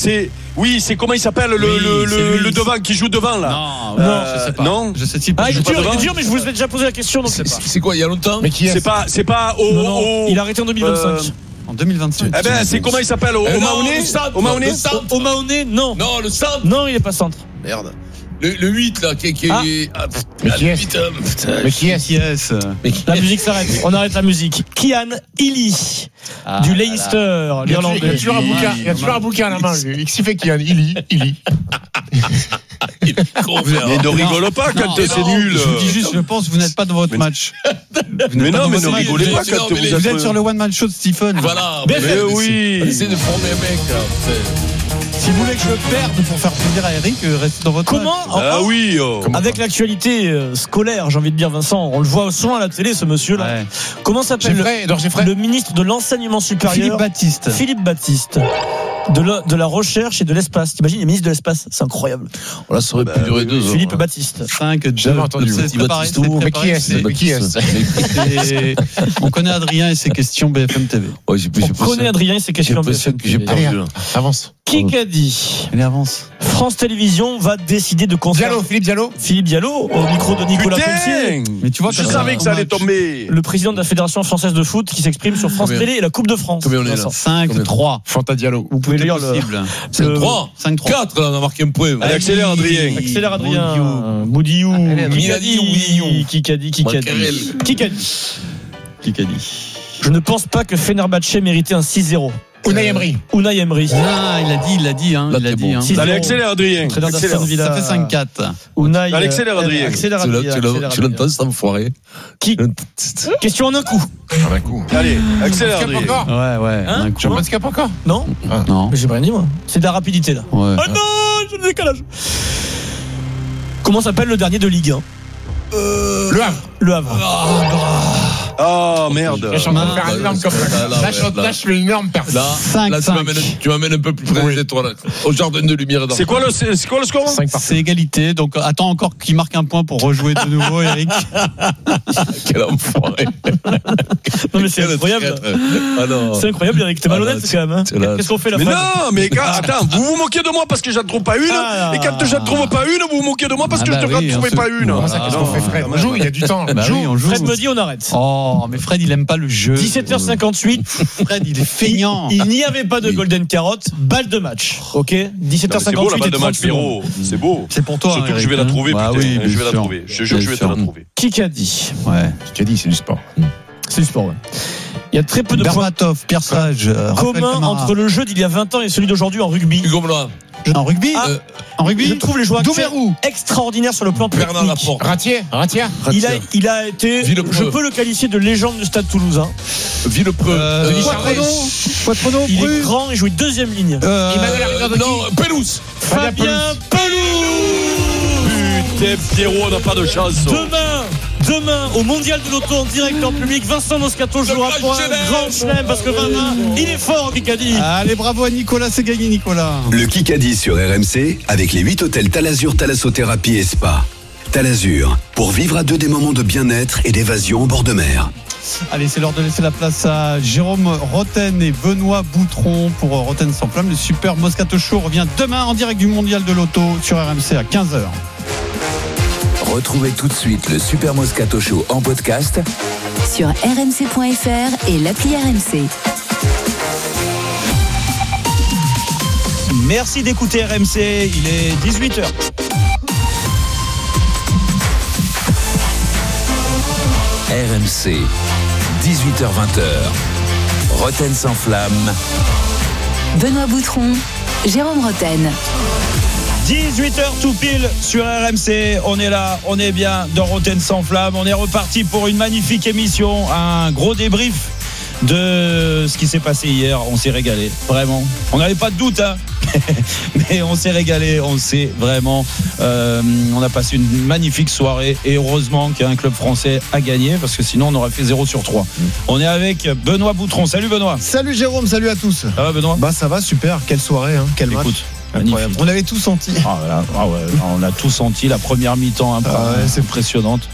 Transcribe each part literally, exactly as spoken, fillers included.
c'est. Oui, c'est comment il s'appelle le, Oui, le, le, lui. le devant qui joue devant là. Non, non, je sais pas. Non, je sais pas. Ah, il est joue pas dur, devant. il est dur, mais je vous ai déjà posé la question, donc C'est, c'est pas. c'est quoi, il y a longtemps? Mais qui est C'est pas, c'est pas au. Non, non, au- il a arrêté en deux mille vingt-cinq. euh, En deux mille vingt-cinq. Eh ben, c'est comment il s'appelle au, Euh, au non, Mahonet le centre, Au Mahonet le centre. Au Mahoney, non. Non, le centre. Non, il est pas centre. Merde. Le, le huit, là, qui, qui Ah. est. Ah, Mais putain, qui est putain, putain. Mais qui est Qui est-ce Mais qui La est musique s'arrête. On arrête la musique. Kian Illy, Ah, du là, Leicester, Il y a l'Irlandais. toujours un bouquin, il y a toujours un bouquin à la main. lui. Qu'est-ce qu'il fait qu'il y a il lit, il lit. il est con, frère. Mais ne rigole pas quand Non, c'est non, nul. Je vous dis juste, je pense que vous n'êtes pas dans votre match. Vous n'êtes Mais pas non, dans mais votre ne match. rigolez pas Mais quand non, mais vous les- êtes. Vous êtes sur le one man show de Stephen. Voilà. Mais Mais oui. Essayez de former un mec, là. putain. Si vous voulez que je perde pour faire plaisir à Eric, euh, restez dans votre Comment match. Ah oui. oh. Avec l'actualité euh, scolaire, j'ai envie de dire, Vincent, on le voit souvent à la télé, ce monsieur-là. Ouais. Comment s'appelle le, Geoffrey, Edouard Geoffrey. le ministre de l'enseignement supérieur Philippe Baptiste. Philippe Baptiste. De la, de la recherche et de l'espace. T'imagines, il est ministre de l'espace, c'est incroyable. Voilà, ça aurait pu durer deux heures. Philippe Baptiste. cinq, deux, Jamais entendu. c'est Petit préparé, Baptiste. c'est Mais qui préparé, est-ce c'est- Mais qui est-ce Et on connaît Adrien et ses questions B F M T V. Ouais, j'ai On connaît Adrien et ses J'ai questions. l'impression que j'ai B F M T V. perdu, là. Avance. Qui qu'a dit Allez, avance. France Télévisions va décider de conserver Diallo, Philippe Diallo. Philippe Diallo au micro de Nicolas Pelletier, Putain. Mais tu vois, Je quand savais on que ça allait match- tomber. le président de la Fédération française de foot qui s'exprime sur France Combien Télé et la Coupe de France. Combien on est là Vincent. cinq, trois. Fanta Diallo. Vous pouvez lire le, Possible. le- trois. cinq, trois. quatre, là, on a marqué un point. Allez, accélère, Adrien. Accélère Adrien. Boudiou. Boudiou. Allez, Qui qu'a Miladi ou dit Boudiou Qui qu'a dit Qui qu'a Macarel. dit Qui qu'a dit Qui qu'a dit Je ne pense pas que Fenerbahçe méritait un six zéro. Unai Emery. Unai Emery. Ah, il a dit, il l'a dit, hein. Là, Il a t'es dit, bon. hein. six zéro. Allez, accélère, Adrien. Entraîneur Accélère. d'Aston Villa. Ça fait cinq quatre. Unai. Allez, accélère, euh, Adrien. Accélère, Tu l'as- Adrien. tu l'as- accélère, tu l'entends, Adrien. cet enfoiré? Qui Question en un coup. Ah, d'un coup. Allez, accélère, Cap Adrien. encore. Ouais, ouais. Hein un coup. Champions Cup encore. Non Non. Mais j'ai rien dit, moi. C'est de la rapidité, là. Ouais. Oh non, j'ai le décalage. Comment s'appelle le dernier de Ligue un Le Havre. Le Havre. Oh merde. Je suis en train de faire un énorme Là, comme là, Là, je là. là, je fais une énorme perte. Là, cinq, là tu cinq. m'amènes, tu m'amènes un peu plus près des étoiles. Au jardin de lumière. C'est quoi le, c'est c'est quoi le score? cinq par C'est égalité, donc attends encore qu'il marque un point pour rejouer de nouveau, Eric. Quel enfoiré. Non, mais c'est Quel incroyable. traître. Ah non. C'est incroyable, Eric. T'es Ah, malhonnête, là, quand même. Hein. c'est là. Qu'est-ce qu'on fait la Mais fin non, mais gars, attends, vous vous moquez de moi parce que je ne trouve pas une. Ah. Et quand je ne trouve pas une, vous vous moquez de moi parce Ah que bah je ne oui, trouvais on se- pas une. Comment ça, qu'est-ce qu'on fait, Fred On joue, il y a du temps. Bah Joue. oui, on joue. Fred me dit, on arrête. Oh, mais Fred, il aime pas le jeu. dix-sept heures cinquante-huit. Fred, il est feignant. Il n'y avait pas de Golden Carotte. Balle de match. Ok dix-sept Non, heures mais C'est beau la cinquante-huit balle et de trente match, Pierrot. C'est beau. C'est pour toi. Surtout que Eric, je vais la hein. trouver, Bah putain. oui, Je vais bien la sûr. trouver. Je te jure que je vais te Bien la sûr. trouver. Qui qu'a dit Ouais. Tu as dit, c'est du sport. C'est du sport, ouais. Il y a très peu de points Berbatov, Pierre Sage, euh, Raphaël communs Camara. entre le jeu d'il y a vingt ans et celui d'aujourd'hui en rugby. Hugo Blanc. En rugby Ah, Euh, En Je rugby trouve les joueurs actuels Doumerou. extraordinaires sur le plan Bernard technique. Laporte. Ratier. Ratier. Il a, il a été, Villepreux. je peux le qualifier de légende du Stade Toulousain. Villepreux. Euh, Denis Poitrenaud. Charvet. Poitrenaud, Il est Bru. grand, il joue deuxième ligne. Euh, Emmanuel Ricardo. Non, Pelouse. Fabien Pelouse. Putain, Pierrot, on n'a pas de chance. Demain, demain, au Mondial de l'Auto en direct en public, Vincent Moscato jouera grand pour un chelem. grand chelem parce que Vincent, il est fort, Kikadi. Allez, bravo à Nicolas, c'est gagné, Nicolas. Le Kikadi sur R M C avec les huit hôtels Talazur Thalassothérapie et Spa. Talazur, pour vivre à deux des moments de bien-être et d'évasion au bord de mer. Allez, c'est l'heure de laisser la place à Jérôme Roten et Benoît Boutron pour Roten sans flamme. Le Super Moscato Show revient demain en direct du Mondial de l'Auto sur R M C à quinze heures. Retrouvez tout de suite le Super Moscato Show en podcast sur r m c point f r et l'appli R M C. Merci d'écouter R M C, il est dix-huit heures. R M C, dix-huit heures vingt. Roten sans flamme. Benoît Boutron, Jérôme Roten. dix-huit heures tout pile sur R M C, on est là, on est bien dans Roten sans flamme, on est reparti pour une magnifique émission, un gros débrief de ce qui s'est passé hier, on s'est régalé, vraiment, on n'avait pas de doute hein mais on s'est régalé, on s'est vraiment euh, on a passé une magnifique soirée et heureusement qu'un club français a gagné parce que sinon on aurait fait zéro sur trois. On est avec Benoît Boutron, salut Benoît. Salut Jérôme, salut à tous. Ça va Benoît? Bah ça va, super, quelle soirée, hein, quel match. Écoute, Incroyable. magnifique. On avait tout senti. Ah, voilà. Ah ouais, on a tout senti, la première mi-temps Ah ouais, c'est impressionnante.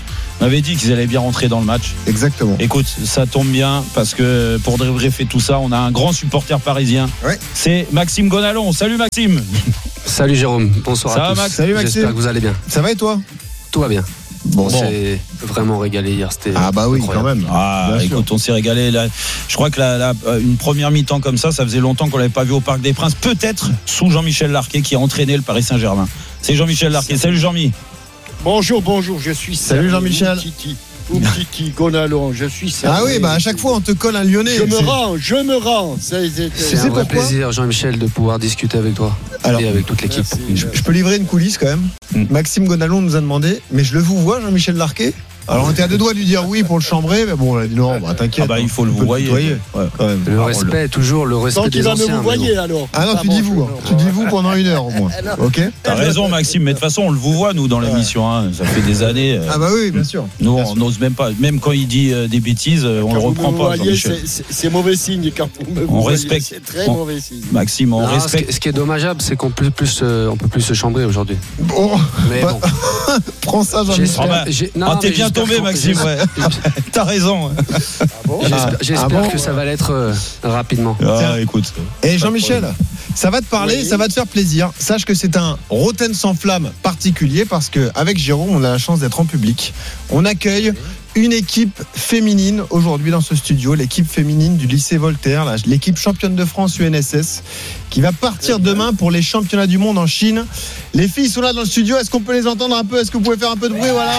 On avait dit qu'ils allaient bien rentrer dans le match. Exactement. Écoute, ça tombe bien parce que pour débriefer tout ça, on a un grand supporter parisien. Ouais. C'est Maxime Gonalon. Salut Maxime. Salut Jérôme, bonsoir Ça à va, tous. Max Salut Maxime. J'espère que vous allez bien. Ça va et toi? Tout va bien. Bon, On s'est vraiment régalé hier, c'était Ah bah oui, incroyable. quand même. Ah, Bien sûr. écoute, on s'est régalé. Là. Je crois que la, la, une première mi-temps comme ça, ça faisait longtemps qu'on l'avait pas vu au Parc des Princes. Peut-être sous Jean-Michel Larquet qui a entraîné le Paris Saint-Germain. C'est Jean-Michel Larquet. Salut Jean-Mi. Bonjour, bonjour, je suis Salut Jean-Michel. Titi, Titi, Gonalon, je suis Serge. Ah oui, bah à chaque fois on te colle un Lyonnais. Je me C'est- rends, je me rends. C'est, c'est, C'est sais un vrai pourquoi plaisir, Jean-Michel, de pouvoir discuter avec toi Alors, et avec toute l'équipe. Merci. Je, je peux livrer une coulisse quand même. Mm. Maxime Gonalon nous a demandé, mais je le vous vois, Jean-Michel Larquet. Alors on était à deux doigts de lui dire oui pour le chambrer, mais bon, on a dit non, bah t'inquiète. Ah bah, il faut le on peut vouvoyer. tutoyer, Ouais. quand même. Le Ah, respect, toujours le respect Donc des il va me anciens. vous voyez alors. Ah non, tu bon, dis je- vous, hein. tu dis vous pendant une heure au moins. Ok. T'as raison Maxime, mais de toute façon on le vous voit nous dans l'émission. Hein. Ça fait des années. euh, Ah bah oui, bien sûr. Nous Bien on sûr. n'ose même pas. Même quand il dit euh, des bêtises, euh, on Quand le vous reprend me pas. voyez, Jean-Michel. c'est, c'est, c'est mauvais signe quand vous me On voyez, respecte. C'est très On- mauvais signe. Maxime, on Non, ce, respecte. qui, ce qui est dommageable, c'est qu'on peut plus, euh, on peut plus se chambrer aujourd'hui. Bon, Mais bah, bon, prends ça, Jean-Michel. j'espère. Ah bah, j'ai- non, Ah, non, t'es mais bien j'espère tombé qu'on- Maxime, ouais. T'as raison. J'espère, Ah, j'espère ah bon que ça va l'être euh, rapidement. Ah, écoute. Et Jean-Michel, ça va te parler, Oui. ça va te faire plaisir. Sache que c'est un Rotten sans flamme particulier parce qu'avec Jérôme, on a la chance d'être en public. On accueille une équipe féminine aujourd'hui dans ce studio, l'équipe féminine du lycée Voltaire, la- l'équipe championne de France U N S S, qui va partir demain pour les championnats du monde en Chine. Les filles sont là dans le studio, est-ce qu'on peut les entendre un peu? Est-ce que vous pouvez faire un peu de bruit? Voilà.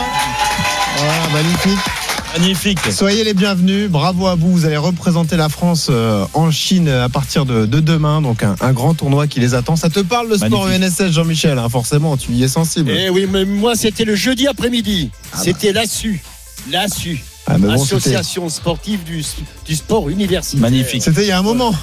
Voilà, magnifique. Magnifique. Soyez les bienvenus, bravo à vous, vous allez représenter la France euh, en Chine à partir de, de demain, donc un, un grand tournoi qui les attend. Ça te parle le sport Magnifique. U N S S, Jean-Michel, hein, forcément, tu y es sensible. Eh oui, mais moi c'était le jeudi après-midi. Ah bah. C'était l'ASSU. L'ASSU. Ah, mais bon, c'était- Association sportive du, du sport universitaire. Magnifique. C'était il y a un moment,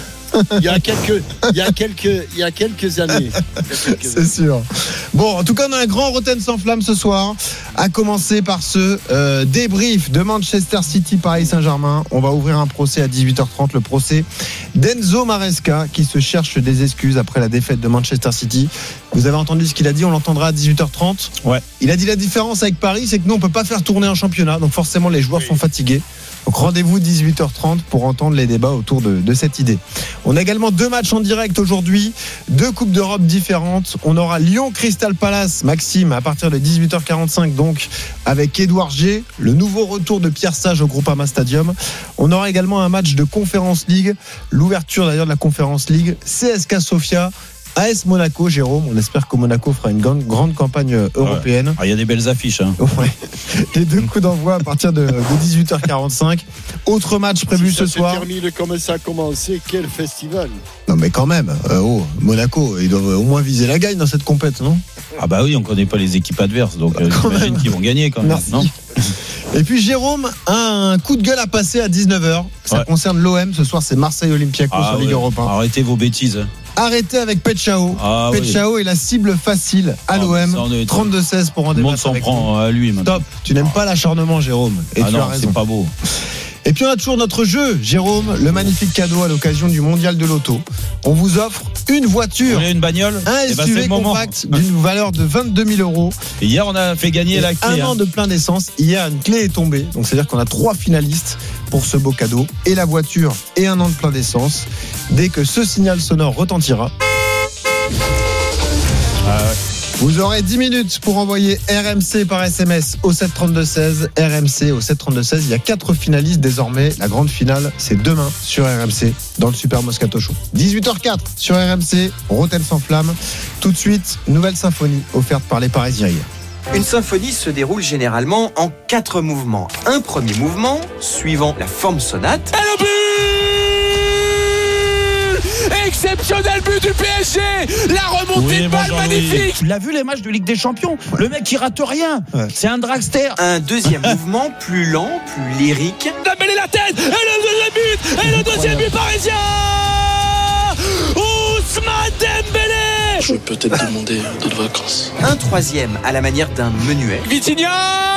Il y a quelques, il y a quelques, il y a quelques années. Il y a quelques c'est sûr. Bon, en tout cas, on a un grand Rotten sans flamme ce soir, à commencer par ce euh, débrief de Manchester City Paris Saint-Germain. On va ouvrir un procès à dix-huit heures trente, le procès d'Enzo Maresca qui se cherche des excuses après la défaite de Manchester City. Vous avez entendu ce qu'il a dit, on l'entendra à dix-huit heures trente. Ouais. Il a dit la différence avec Paris, c'est que nous on peut pas faire tourner un championnat, donc forcément les joueurs Oui. sont fatigués. Donc rendez-vous dix-huit heures trente pour entendre les débats autour de, de cette idée. On a également deux matchs en direct aujourd'hui, deux Coupes d'Europe différentes. On aura Lyon Crystal Palace, Maxime, à partir de dix-huit heures quarante-cinq, donc avec Édouard G, le nouveau retour de Pierre Sage au Groupama Stadium. On aura également un match de Conference League, l'ouverture d'ailleurs de la Conference League, C S K Sofia, A S Monaco, Jérôme. On espère que Monaco fera une grande, grande campagne européenne. Ah, il y a des belles affiches. Hein. Ouais. Les deux coups d'envoi à partir de, de dix-huit heures quarante-cinq. Autre match prévu Si ça ce se soir. termine comme ça a commencé, quel festival. Non mais quand même, euh, oh, Monaco, ils doivent au moins viser la gagne dans cette compète, non? Ah bah oui, on connaît pas les équipes adverses, donc euh, Quand j'imagine même. qu'ils vont gagner quand même. Merci. Non Et puis Jérôme a un coup de gueule à passer à dix-neuf heures. Ça Ouais. concerne l'O M. Ce soir, c'est Marseille Olympiakos Ah en Ligue ouais. Europa. Arrêtez vos bêtises. Arrêtez avec Petchao. Ah oui. Petchao est la cible facile à Ah, l'O M. mais ça, on est- trente-deux seize pour en Tout le monde débattre s'en avec prend à lui nous. maintenant. Stop. Tu n'aimes pas l'acharnement, Jérôme. Et Ah tu as non, raison. c'est pas beau. Et puis on a toujours notre jeu, Jérôme, le magnifique cadeau à l'occasion du mondial de l'auto. On vous offre une Vous voiture, voulez une bagnole un Eh ben, c'est S U V le moment. compact d'une valeur de vingt-deux mille euros. Et hier, on a fait gagner Et la un clé. an hein. de plein d'essence. Hier, une clé est tombée. Donc c'est-à-dire qu'on a trois finalistes pour ce beau cadeau. Et la voiture et un an de plein d'essence. Dès que ce signal sonore retentira, Ah ouais. vous aurez dix minutes pour envoyer R M C par S M S au sept trente-deux seize. R M C au sept trente-deux seize. Il y a quatre finalistes désormais. La grande finale, c'est demain sur R M C dans le Super Moscato Show. dix-huit heures quatre sur R M C, Rotten sans flamme. Tout de suite, nouvelle symphonie offerte par les Parisiens hier. Une symphonie se déroule généralement en quatre mouvements. Un premier mouvement, suivant la forme sonate. Et le but exceptionnel but du P S G. La remontée Oui, de bon, balle Jean-Louis. magnifique. Tu l'as vu les matchs de Ligue des Champions? Le mec il rate rien. Ouais. C'est un dragster. Un deuxième mouvement, plus lent, plus lyrique. Dembélé la tête. Et le deuxième but. Et le deuxième but parisien. Ousmane Dembélé. Je vais peut-être demander d'autres vacances. Un troisième, à la manière d'un menuet. Vitinha.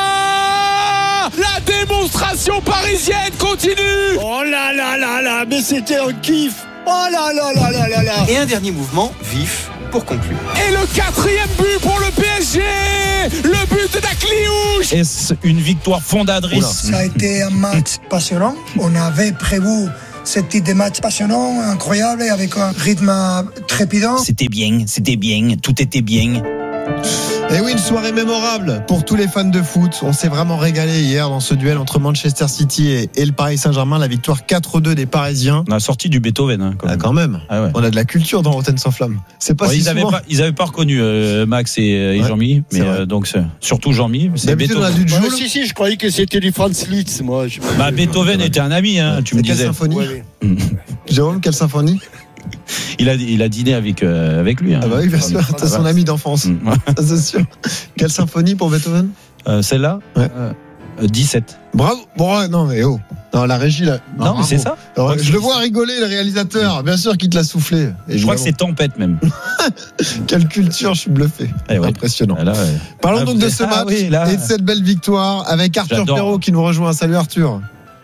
La démonstration parisienne continue. Oh là là là là, mais c'était un kiff. Oh là là là là là là. Et un dernier mouvement, vif, pour conclure. Et le quatrième but pour le P S G. Le but d'Akliouche. Est-ce une victoire fondatrice? Ça a été un match passionnant. On avait prévu ce type de match passionnant, incroyable, avec un rythme trépidant. C'était bien, c'était bien, tout était bien. Et oui, une soirée mémorable pour tous les fans de foot. On s'est vraiment régalé hier dans ce duel entre Manchester City et, et le Paris Saint-Germain. La victoire quatre deux des Parisiens. On a sorti du Beethoven. Hein, quand même. Ah, quand même. Ah ouais. On a de la culture dans Rotten sans flamme. C'est pas ouais, si ils avaient pas, ils avaient pas reconnu euh, Max et, et ouais, Jean-Mi, mais euh, donc c'est, surtout Jean-Mi. C'est Beethoven. Beethoven. Ouais, mais si si, je croyais que c'était du Franz Liszt, moi. Je... Bah Beethoven était un ami, hein, tu me quelle disais. Symphonie ouais, ouais. Jérôme, quelle symphonie? Il a, il a dîné avec, euh, avec lui. Hein. Ah bah oui, bien sûr, c'est son ami d'enfance. Mmh. Ça, c'est sûr. Quelle symphonie pour Beethoven? euh, Celle-là ouais. euh, dix-sept. Bravo. Bon, non, mais oh. Non, la régie, là. Non, non mais c'est ça. Alors, je le vois rigoler, le réalisateur. Bien sûr qu'il te l'a soufflé. Et je crois que c'est Tempête, même. Quelle culture, je suis bluffé. Eh ouais. Impressionnant. Là, ouais. Parlons ah, donc de ce match ah, oui, et de cette belle victoire avec Arthur J'adore. Perrault qui nous rejoint. Salut Arthur.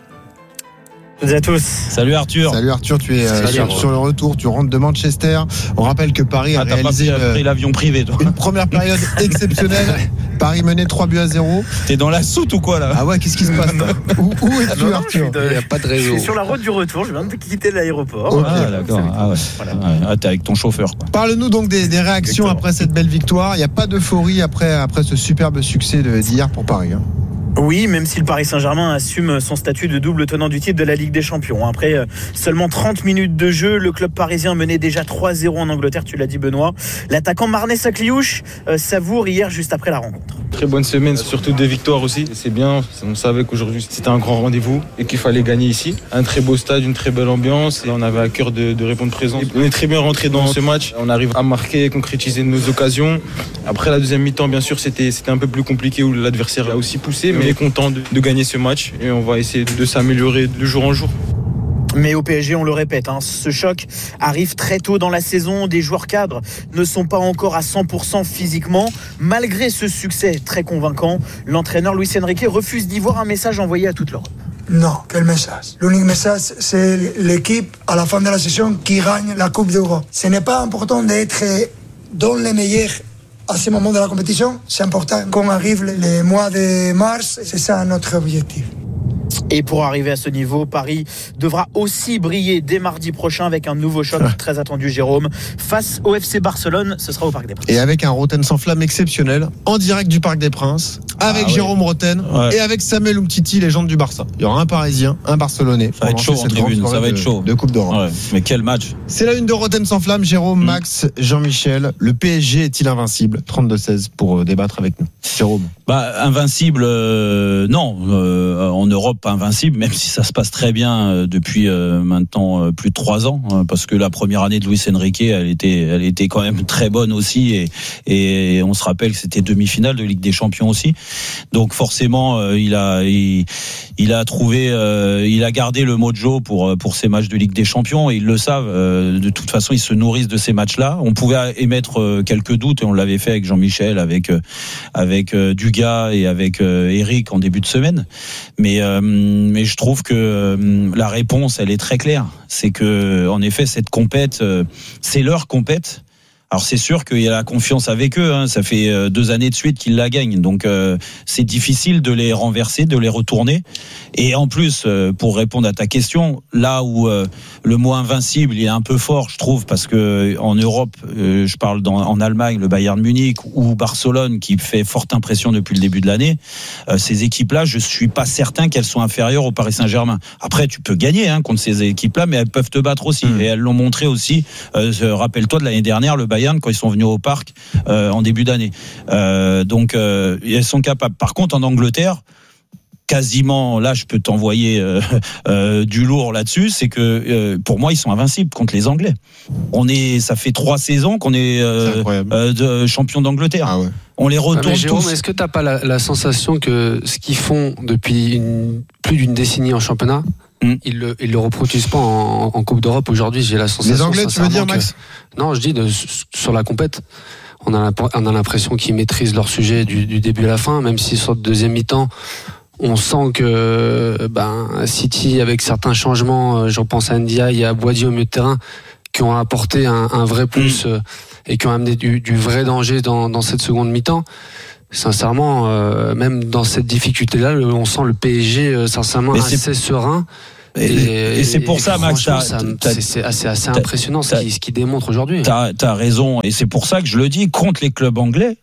Salut à tous. Salut Arthur. Salut Arthur, tu es euh, sur, sur le retour, tu rentres de Manchester. On rappelle que Paris a ah, réalisé pas pris, une, l'avion privé, toi. une première période exceptionnelle. Paris menait trois buts à zéro. T'es dans la soute ou quoi là? Ah ouais, qu'est-ce qui se passe là? Où, où es-tu non, Arthur? Il n'y a pas de réseau. Je suis sur la route du retour, je viens de quitter l'aéroport. Okay. Ah d'accord. Ah ouais. Voilà. Ah, t'es avec ton chauffeur. Quoi. Parle-nous donc des, des réactions Exactement. Après cette belle victoire. Il n'y a pas d'euphorie après, après ce superbe succès de, d'hier pour Paris. Hein. Oui, même si le Paris Saint-Germain assume son statut de double tenant du titre de la Ligue des Champions. Après seulement trente minutes de jeu, le club parisien menait déjà trois zéro en Angleterre, tu l'as dit Benoît. L'attaquant Marnès Akliouche euh, savoure hier juste après la rencontre. Très bonne semaine, surtout deux victoires aussi. C'est bien, on savait qu'aujourd'hui c'était un grand rendez-vous et qu'il fallait gagner ici. Un très beau stade, une très belle ambiance. Et on avait à cœur de, de répondre présent. On est très bien rentré dans ce match. On arrive à marquer et concrétiser nos occasions. Après la deuxième mi-temps, bien sûr, c'était, c'était un peu plus compliqué où l'adversaire a aussi poussé. Mais on est content de, de gagner ce match et on va essayer de s'améliorer de jour en jour. Mais au P S G, on le répète, hein, ce choc arrive très tôt dans la saison. Des joueurs cadres ne sont pas encore à cent pour cent physiquement. Malgré ce succès très convaincant, l'entraîneur Luis Enrique refuse d'y voir un message envoyé à toute l'Europe. Non, quel message? L'unique message, c'est l'équipe à la fin de la saison qui gagne la Coupe d'Europe. Ce n'est pas important d'être dans les meilleurs à ce moment de la compétition. C'est important qu'on arrive les mois de mars. C'est ça notre objectif. Et pour arriver à ce niveau, Paris devra aussi briller dès mardi prochain avec un nouveau choc très attendu, Jérôme. Face au F C Barcelone, ce sera au Parc des Princes. Et avec un Rotten sans flamme exceptionnel, en direct du Parc des Princes, avec ah, Jérôme ouais. Rotten ouais. et avec Samuel Umtiti, légende du Barça. Il y aura un Parisien, un Barcelonais. Ça va être chaud en tribune, ça va être chaud. De Coupe d'Europe. Ouais, mais quel match. C'est la une de Rotten sans flamme, Jérôme, mmh. Max, Jean-Michel. Le P S G est-il invincible? trente-deux seize pour débattre avec nous. Jérôme. Bah, invincible, euh, non. Euh, en Europe, pas invincible, même si ça se passe très bien euh, depuis euh, maintenant euh, plus de trois ans, hein, parce que la première année de Luis Enrique, elle était, elle était quand même très bonne aussi, et, et on se rappelle que c'était demi-finale de Ligue des Champions aussi. Donc forcément, euh, il a, il, il a trouvé, euh, il a gardé le mojo pour pour ces matchs de Ligue des Champions, et ils le savent. Euh, de toute façon, ils se nourrissent de ces matchs-là. On pouvait émettre euh, quelques doutes, et on l'avait fait avec Jean-Michel, avec euh, avec euh, Dugas et avec euh, Eric en début de semaine. Mais euh, mais je trouve que euh, la réponse, elle est très claire. C'est que, en effet, cette compète, euh, c'est leur compète. Alors c'est sûr qu'il y a la confiance avec eux, hein. Ça fait euh, deux années de suite qu'ils la gagnent, donc euh, c'est difficile de les renverser, de les retourner. Et en plus, euh, pour répondre à ta question, là où euh, le mot invincible il est un peu fort, je trouve, parce que en Europe, euh, je parle dans, en Allemagne, le Bayern Munich ou Barcelone, qui fait forte impression depuis le début de l'année, euh, ces équipes-là, je suis pas certain qu'elles sont inférieures au Paris Saint-Germain. Après, tu peux gagner hein, contre ces équipes-là, mais elles peuvent te battre aussi, mmh. et elles l'ont montré aussi. Euh, rappelle-toi de l'année dernière, le Bayern, quand ils sont venus au parc euh, en début d'année. Euh, donc, euh, elles sont capables. Par contre, en Angleterre, quasiment, là, je peux t'envoyer euh, euh, du lourd là-dessus, c'est que euh, pour moi, ils sont invincibles contre les Anglais. On est, ça fait trois saisons qu'on est, euh, euh, de champion d'Angleterre. Ah ouais. On les retourne ah Jérôme, tous. Est-ce que t'as pas la, la sensation que ce qu'ils font depuis une, plus d'une décennie en championnat, Mmh. Ils le, ils le reproduisent pas en, en Coupe d'Europe aujourd'hui. J'ai la sensation. Les Anglais, tu veux dire, Max? Que, non, je dis de, sur la compète. On a, on a l'impression qu'ils maîtrisent leur sujet du, du début à la fin, même si sur le deuxième mi-temps, on sent que ben, City, avec certains changements, je repense à Ndiaye et à Boadi au milieu de terrain, qui ont apporté un, un vrai plus. Mmh. et qui ont amené du, du vrai danger dans, dans cette seconde mi-temps. Sincèrement, euh, même dans cette difficulté-là, le, on sent le P S G euh, sincèrement Mais assez c'est... serein. Et, et, et c'est pour et ça, Max, t'as, ça, t'as, c'est, c'est assez, assez impressionnant ce qu'il, ce qu'il démontre aujourd'hui. T'as, t'as raison, et c'est pour ça que je le dis, contre les clubs anglais,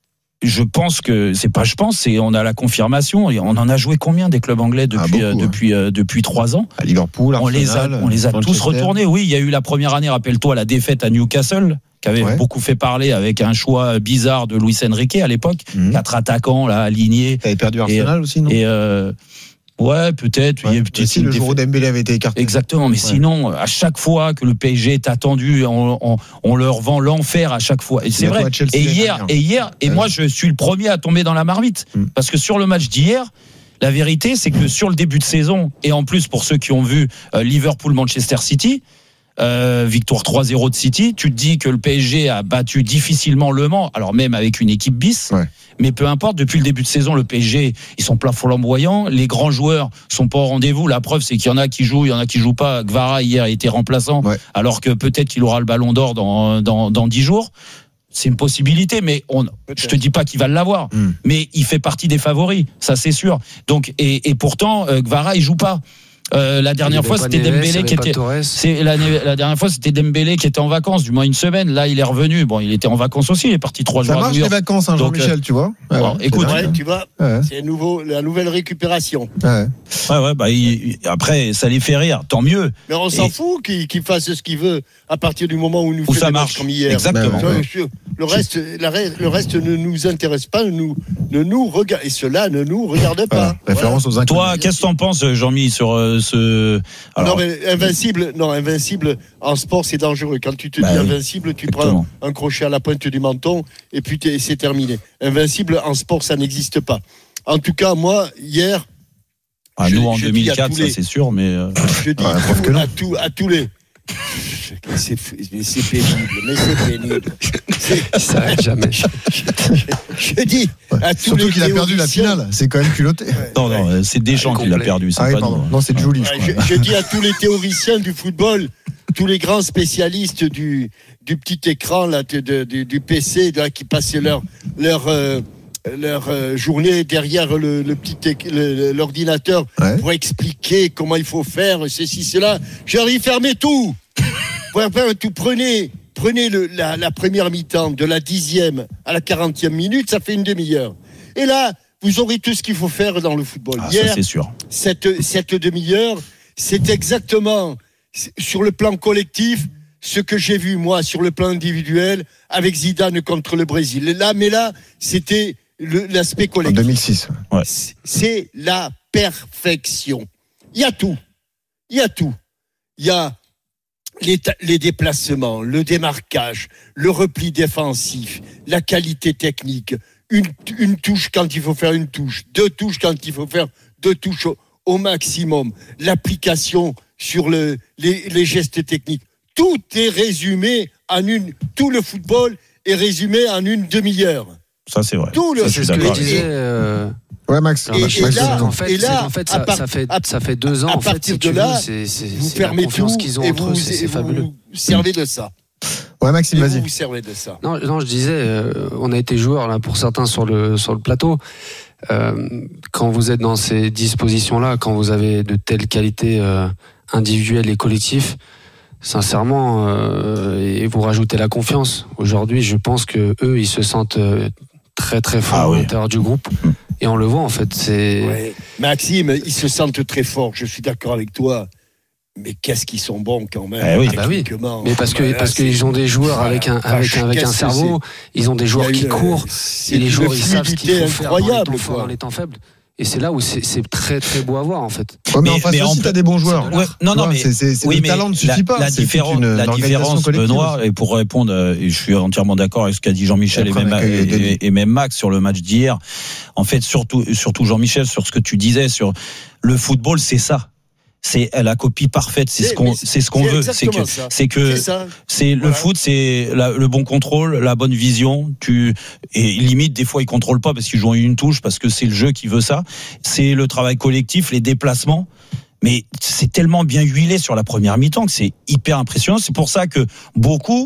je pense que, c'est pas je pense, c'est on a la confirmation, et on en a joué combien des clubs anglais depuis, ah, beaucoup, euh, depuis, euh, depuis trois ans à Liverpool, on Arsenal, les a, on les a tous retournés, oui, il y a eu la première année, rappelle-toi, la défaite à Newcastle, qui avait ouais. beaucoup fait parler avec un choix bizarre de Luis Enrique à l'époque, mmh. quatre attaquants là, alignés. T'avais perdu Arsenal et, aussi, non et, euh, Ouais, peut-être. Ouais, il y a peut-être si le jour où Dembélé avait été écarté. Exactement, mais ouais. sinon, à chaque fois que le P S G est attendu, on, on, on leur vend l'enfer à chaque fois. Et c'est vrai. Et hier, et hier, et ouais. moi, je suis le premier à tomber dans la marmite, mm. parce que sur le match d'hier, la vérité, c'est que sur le début de saison, et en plus pour ceux qui ont vu euh, Liverpool-Manchester City. Euh, victoire trois zéro de City, tu te dis que le P S G a battu difficilement Le Mans, alors même avec une équipe bis, ouais. mais peu importe, depuis le début de saison, le P S G, ils sont plein flamboyants, les grands joueurs sont pas au rendez-vous, la preuve c'est qu'il y en a qui jouent, il y en a qui jouent pas. Gvara hier a été remplaçant, ouais. alors que peut-être qu'il aura le ballon d'or dans, dans, dans dix jours. C'est une possibilité, mais on, je te dis pas qu'il va l'avoir, mm. mais il fait partie des favoris, ça c'est sûr. Donc, et, et pourtant, euh, Gvara il joue pas. Euh, la dernière fois c'était Neves, Dembélé qui était c'est la, la dernière fois c'était Dembélé qui était en vacances du moins une semaine, là il est revenu, bon il était en vacances aussi, il est parti trois jours à New York. Ça marche les vacances hein, Jean-Michel. Donc, euh, tu vois ouais, bon, écoute ouais, tu vois ouais. c'est nouveau, la nouvelle récupération ouais ouais, ouais bah il, après ça les fait rire, tant mieux, mais on s'en et... fout qu'il, qu'il fasse ce qu'il veut à partir du moment où nous où ça marche comme hier. Exactement ouais. le reste la, le reste ne nous intéresse pas, nous, ne nous regarde, et cela ne nous regarde pas. Voilà. Référence voilà. aux Toi qu'est-ce que t'en penses Jean-Mi sur euh, ce Alors, non, mais invincible, non, invincible en sport c'est dangereux. Quand tu te bah dis oui, invincible, tu exactement. prends un crochet à la pointe du menton et puis c'est terminé. Invincible en sport, ça n'existe pas. En tout cas, moi, hier. Ah, je, nous en deux mille quatre, ça les, c'est sûr, mais. Euh... Je dis ouais, tout, à, tout, à tous les. Mais c'est, mais c'est pénible, mais c'est pénible. C'est, ça n'arrête jamais. Je, je, je dis à tous surtout les qu'il a perdu la finale, c'est quand même culotté. Ouais, non, non, ouais. c'est Deschamps qui l'a perdu. C'est ah pas oui, pardon. Nous. Non, c'est Julie. Ouais, je, je dis à tous les théoriciens du football, tous les grands spécialistes du, du petit écran là, de, de, du, du P C là, qui passaient leur leur euh, leur euh, journée derrière le, le petit le, l'ordinateur ouais. pour expliquer comment il faut faire ceci cela. J'ai dit fermez tout. tout prenez prenez le, la, la première mi-temps de la dixième à la quarantième minute, ça fait une demi-heure. Et là, vous aurez tout ce qu'il faut faire dans le football. Ah, Hier, ça, c'est sûr. Cette, cette demi-heure, c'est exactement sur le plan collectif ce que j'ai vu moi sur le plan individuel avec Zidane contre le Brésil. Là, mais là, c'était le, l'aspect collectif. En deux mille six. Ouais. C'est la perfection. Il y a tout. Il y a tout. Il y a Les, ta- les déplacements, le démarquage, le repli défensif, la qualité technique, une, une touche quand il faut faire une touche, deux touches quand il faut faire deux touches au, au maximum, l'application sur le, les, les gestes techniques. Tout est résumé en une, tout le football est résumé en une demi-heure. Ça, c'est vrai. Tout le ça, c'est ce que je disais. Euh... Ouais, Max. Et, Max, et Max là, en fait, et là, en fait, ça, part, ça fait, ça fait deux ans. À en fait, partir si de là, veux, c'est, c'est, vous c'est fermez la confiance tout qu'ils ont et entre vous, eux, c'est, c'est vous, fabuleux. vous servez de ça. Ouais, Maxime, et vas-y. Vous vous servez de ça. Non, non, je disais, euh, on a été joueurs là pour certains sur le sur le plateau. Euh, quand vous êtes dans ces dispositions-là, quand vous avez de telles qualités euh, individuelles et collectives, sincèrement, euh, et vous rajoutez la confiance. Aujourd'hui, je pense que eux, ils se sentent euh, très très forts ah, à oui. l'intérieur du groupe. Et on le voit en fait. C'est... Ouais. Maxime, ils se sentent très forts. Je suis d'accord avec toi. Mais qu'est-ce qu'ils sont bons quand même. Eh oui. Ah bah oui. Mais parce que parce qu'ils ont des joueurs voilà. avec un avec un, avec un cerveau. Ils ont des joueurs qui une, courent. Et les joueurs ils savent ce qu'il faut faire dans les temps forts, dans les temps faibles. Et c'est là où c'est, c'est très très beau à voir en fait. Ouais, mais, mais en face aussi, t'as des bons joueurs. Ouais, non, non, mais c'est, c'est, c'est oui, le mais talent ne suffit la, pas. La, différence, une, la différence, Benoît, et pour répondre, et je suis entièrement d'accord avec ce qu'a dit Jean-Michel et, et, même, et, et même Max sur le match d'hier. En fait, surtout, surtout Jean-Michel sur ce que tu disais sur le football, c'est ça. C'est la copie parfaite, c'est, c'est ce qu'on, c'est ce qu'on c'est veut, c'est que, ça. c'est que, c'est, c'est voilà. Le foot, c'est la, le bon contrôle, la bonne vision. Tu et limite des fois ils contrôlent pas parce qu'ils jouent une touche parce que c'est le jeu qui veut ça. C'est le travail collectif, les déplacements. Mais c'est tellement bien huilé sur la première mi-temps que c'est hyper impressionnant. C'est pour ça que beaucoup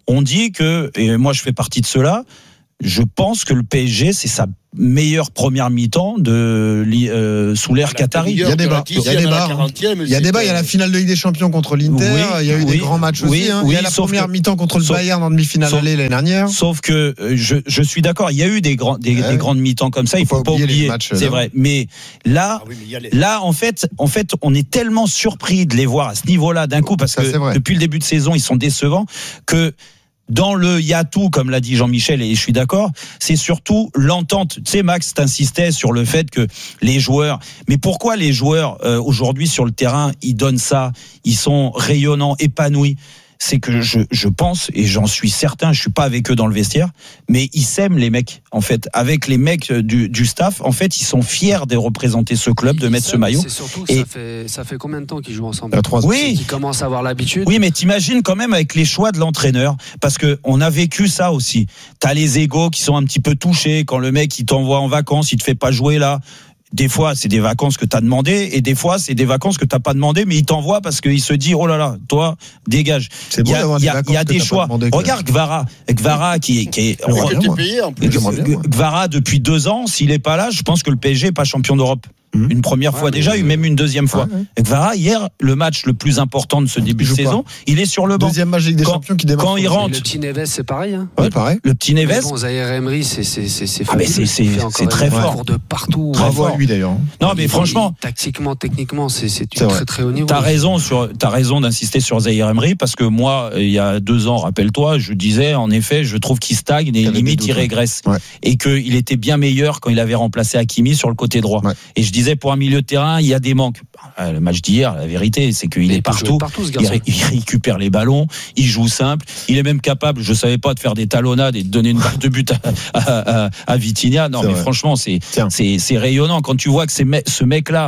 on dit que, et moi je fais partie de ceux-là, je pense que le P S G, c'est sa meilleure première mi-temps de euh, sous l'ère qatari. Il y a débat. Il y a débat. Il y a débat. Il y a la finale de Ligue des Champions contre l'Inter. Oui, il y a eu oui, des grands matchs oui, aussi. Hein. Oui, il y a la première que, mi-temps contre le sauf, Bayern en demi-finale sauf, allée l'année dernière. Sauf que je, je suis d'accord. Il y a eu des grands, des, ouais. des grandes mi-temps comme ça. Il faut, faut pas oublier. oublier. Matchs, c'est là. vrai. Mais là, ah oui, mais les... là, en fait, en fait, on est tellement surpris de les voir à ce niveau-là d'un coup parce ça, que depuis le début de saison, ils sont décevants que. Dans le y a tout, comme l'a dit Jean-Michel, et je suis d'accord, c'est surtout l'entente. Tu sais, Max t'insistait sur le fait que les joueurs, mais pourquoi les joueurs euh, aujourd'hui sur le terrain, ils donnent ça, ils sont rayonnants, épanouis? C'est que je, je pense, et j'en suis certain, je suis pas avec eux dans le vestiaire, mais ils s'aiment les mecs, en fait. Avec les mecs du, du staff, en fait, ils sont fiers de représenter ce club, de ils mettre ce maillot. C'est surtout que et ça, fait, ça fait combien de temps qu'ils jouent ensemble? trois ans. Oui. Ils commencent à avoir l'habitude. Oui, mais t'imagines quand même avec les choix de l'entraîneur, parce que on a vécu ça aussi. T'as les égos qui sont un petit peu touchés quand le mec il t'envoie en vacances, il te fait pas jouer là. Des fois, c'est des vacances que tu as demandé, et des fois, c'est des vacances que tu n'as pas demandé, mais il t'envoie parce qu'il se dit, oh là là, toi, dégage. C'est bon d'avoir des vacances. Il y a des choix. Demandé, Regarde Gvara. Gvara qui, qui est. Re... Payé, en plus. Gvara, depuis deux ans, s'il n'est pas là, je pense que le P S G n'est pas champion d'Europe. Mmh. Une première fois ouais, déjà, mais... même une deuxième fois. Ouais, ouais. Gvara, hier, le match le plus important de ce début de saison, pas. il est sur le banc. Deuxième match Ligue des quand, Champions qui démarre. Quand il rentre. Le petit Neves, c'est pareil. Hein. Ouais, pareil. Le petit Neves. Bon, Zaïre Emery, c'est c'est c'est c'est ah mais c'est c'est, c'est très fort. De partout. Bravo à lui d'ailleurs. Non mais franchement, tactiquement, techniquement, c'est c'est du très très haut niveau. T'as raison sur, t'as raison d'insister sur Zaïre Emery parce que moi, il y a deux ans, rappelle-toi, je disais en effet, je trouve qu'il stagne et limite il régresse et qu'il était bien meilleur quand il avait remplacé Hakimi sur le côté droit. Et je disais pour un milieu de terrain, il y a des manques. Le match d'hier, la vérité, c'est qu'il est partout. partout il, ré, il récupère les ballons, il joue simple. Il est même capable, je savais pas, de faire des talonnades et de donner une barre de but à, à, à, à Vitinha. Non, c'est mais vrai. Franchement, c'est, c'est, c'est rayonnant quand tu vois que c'est, ce mec-là,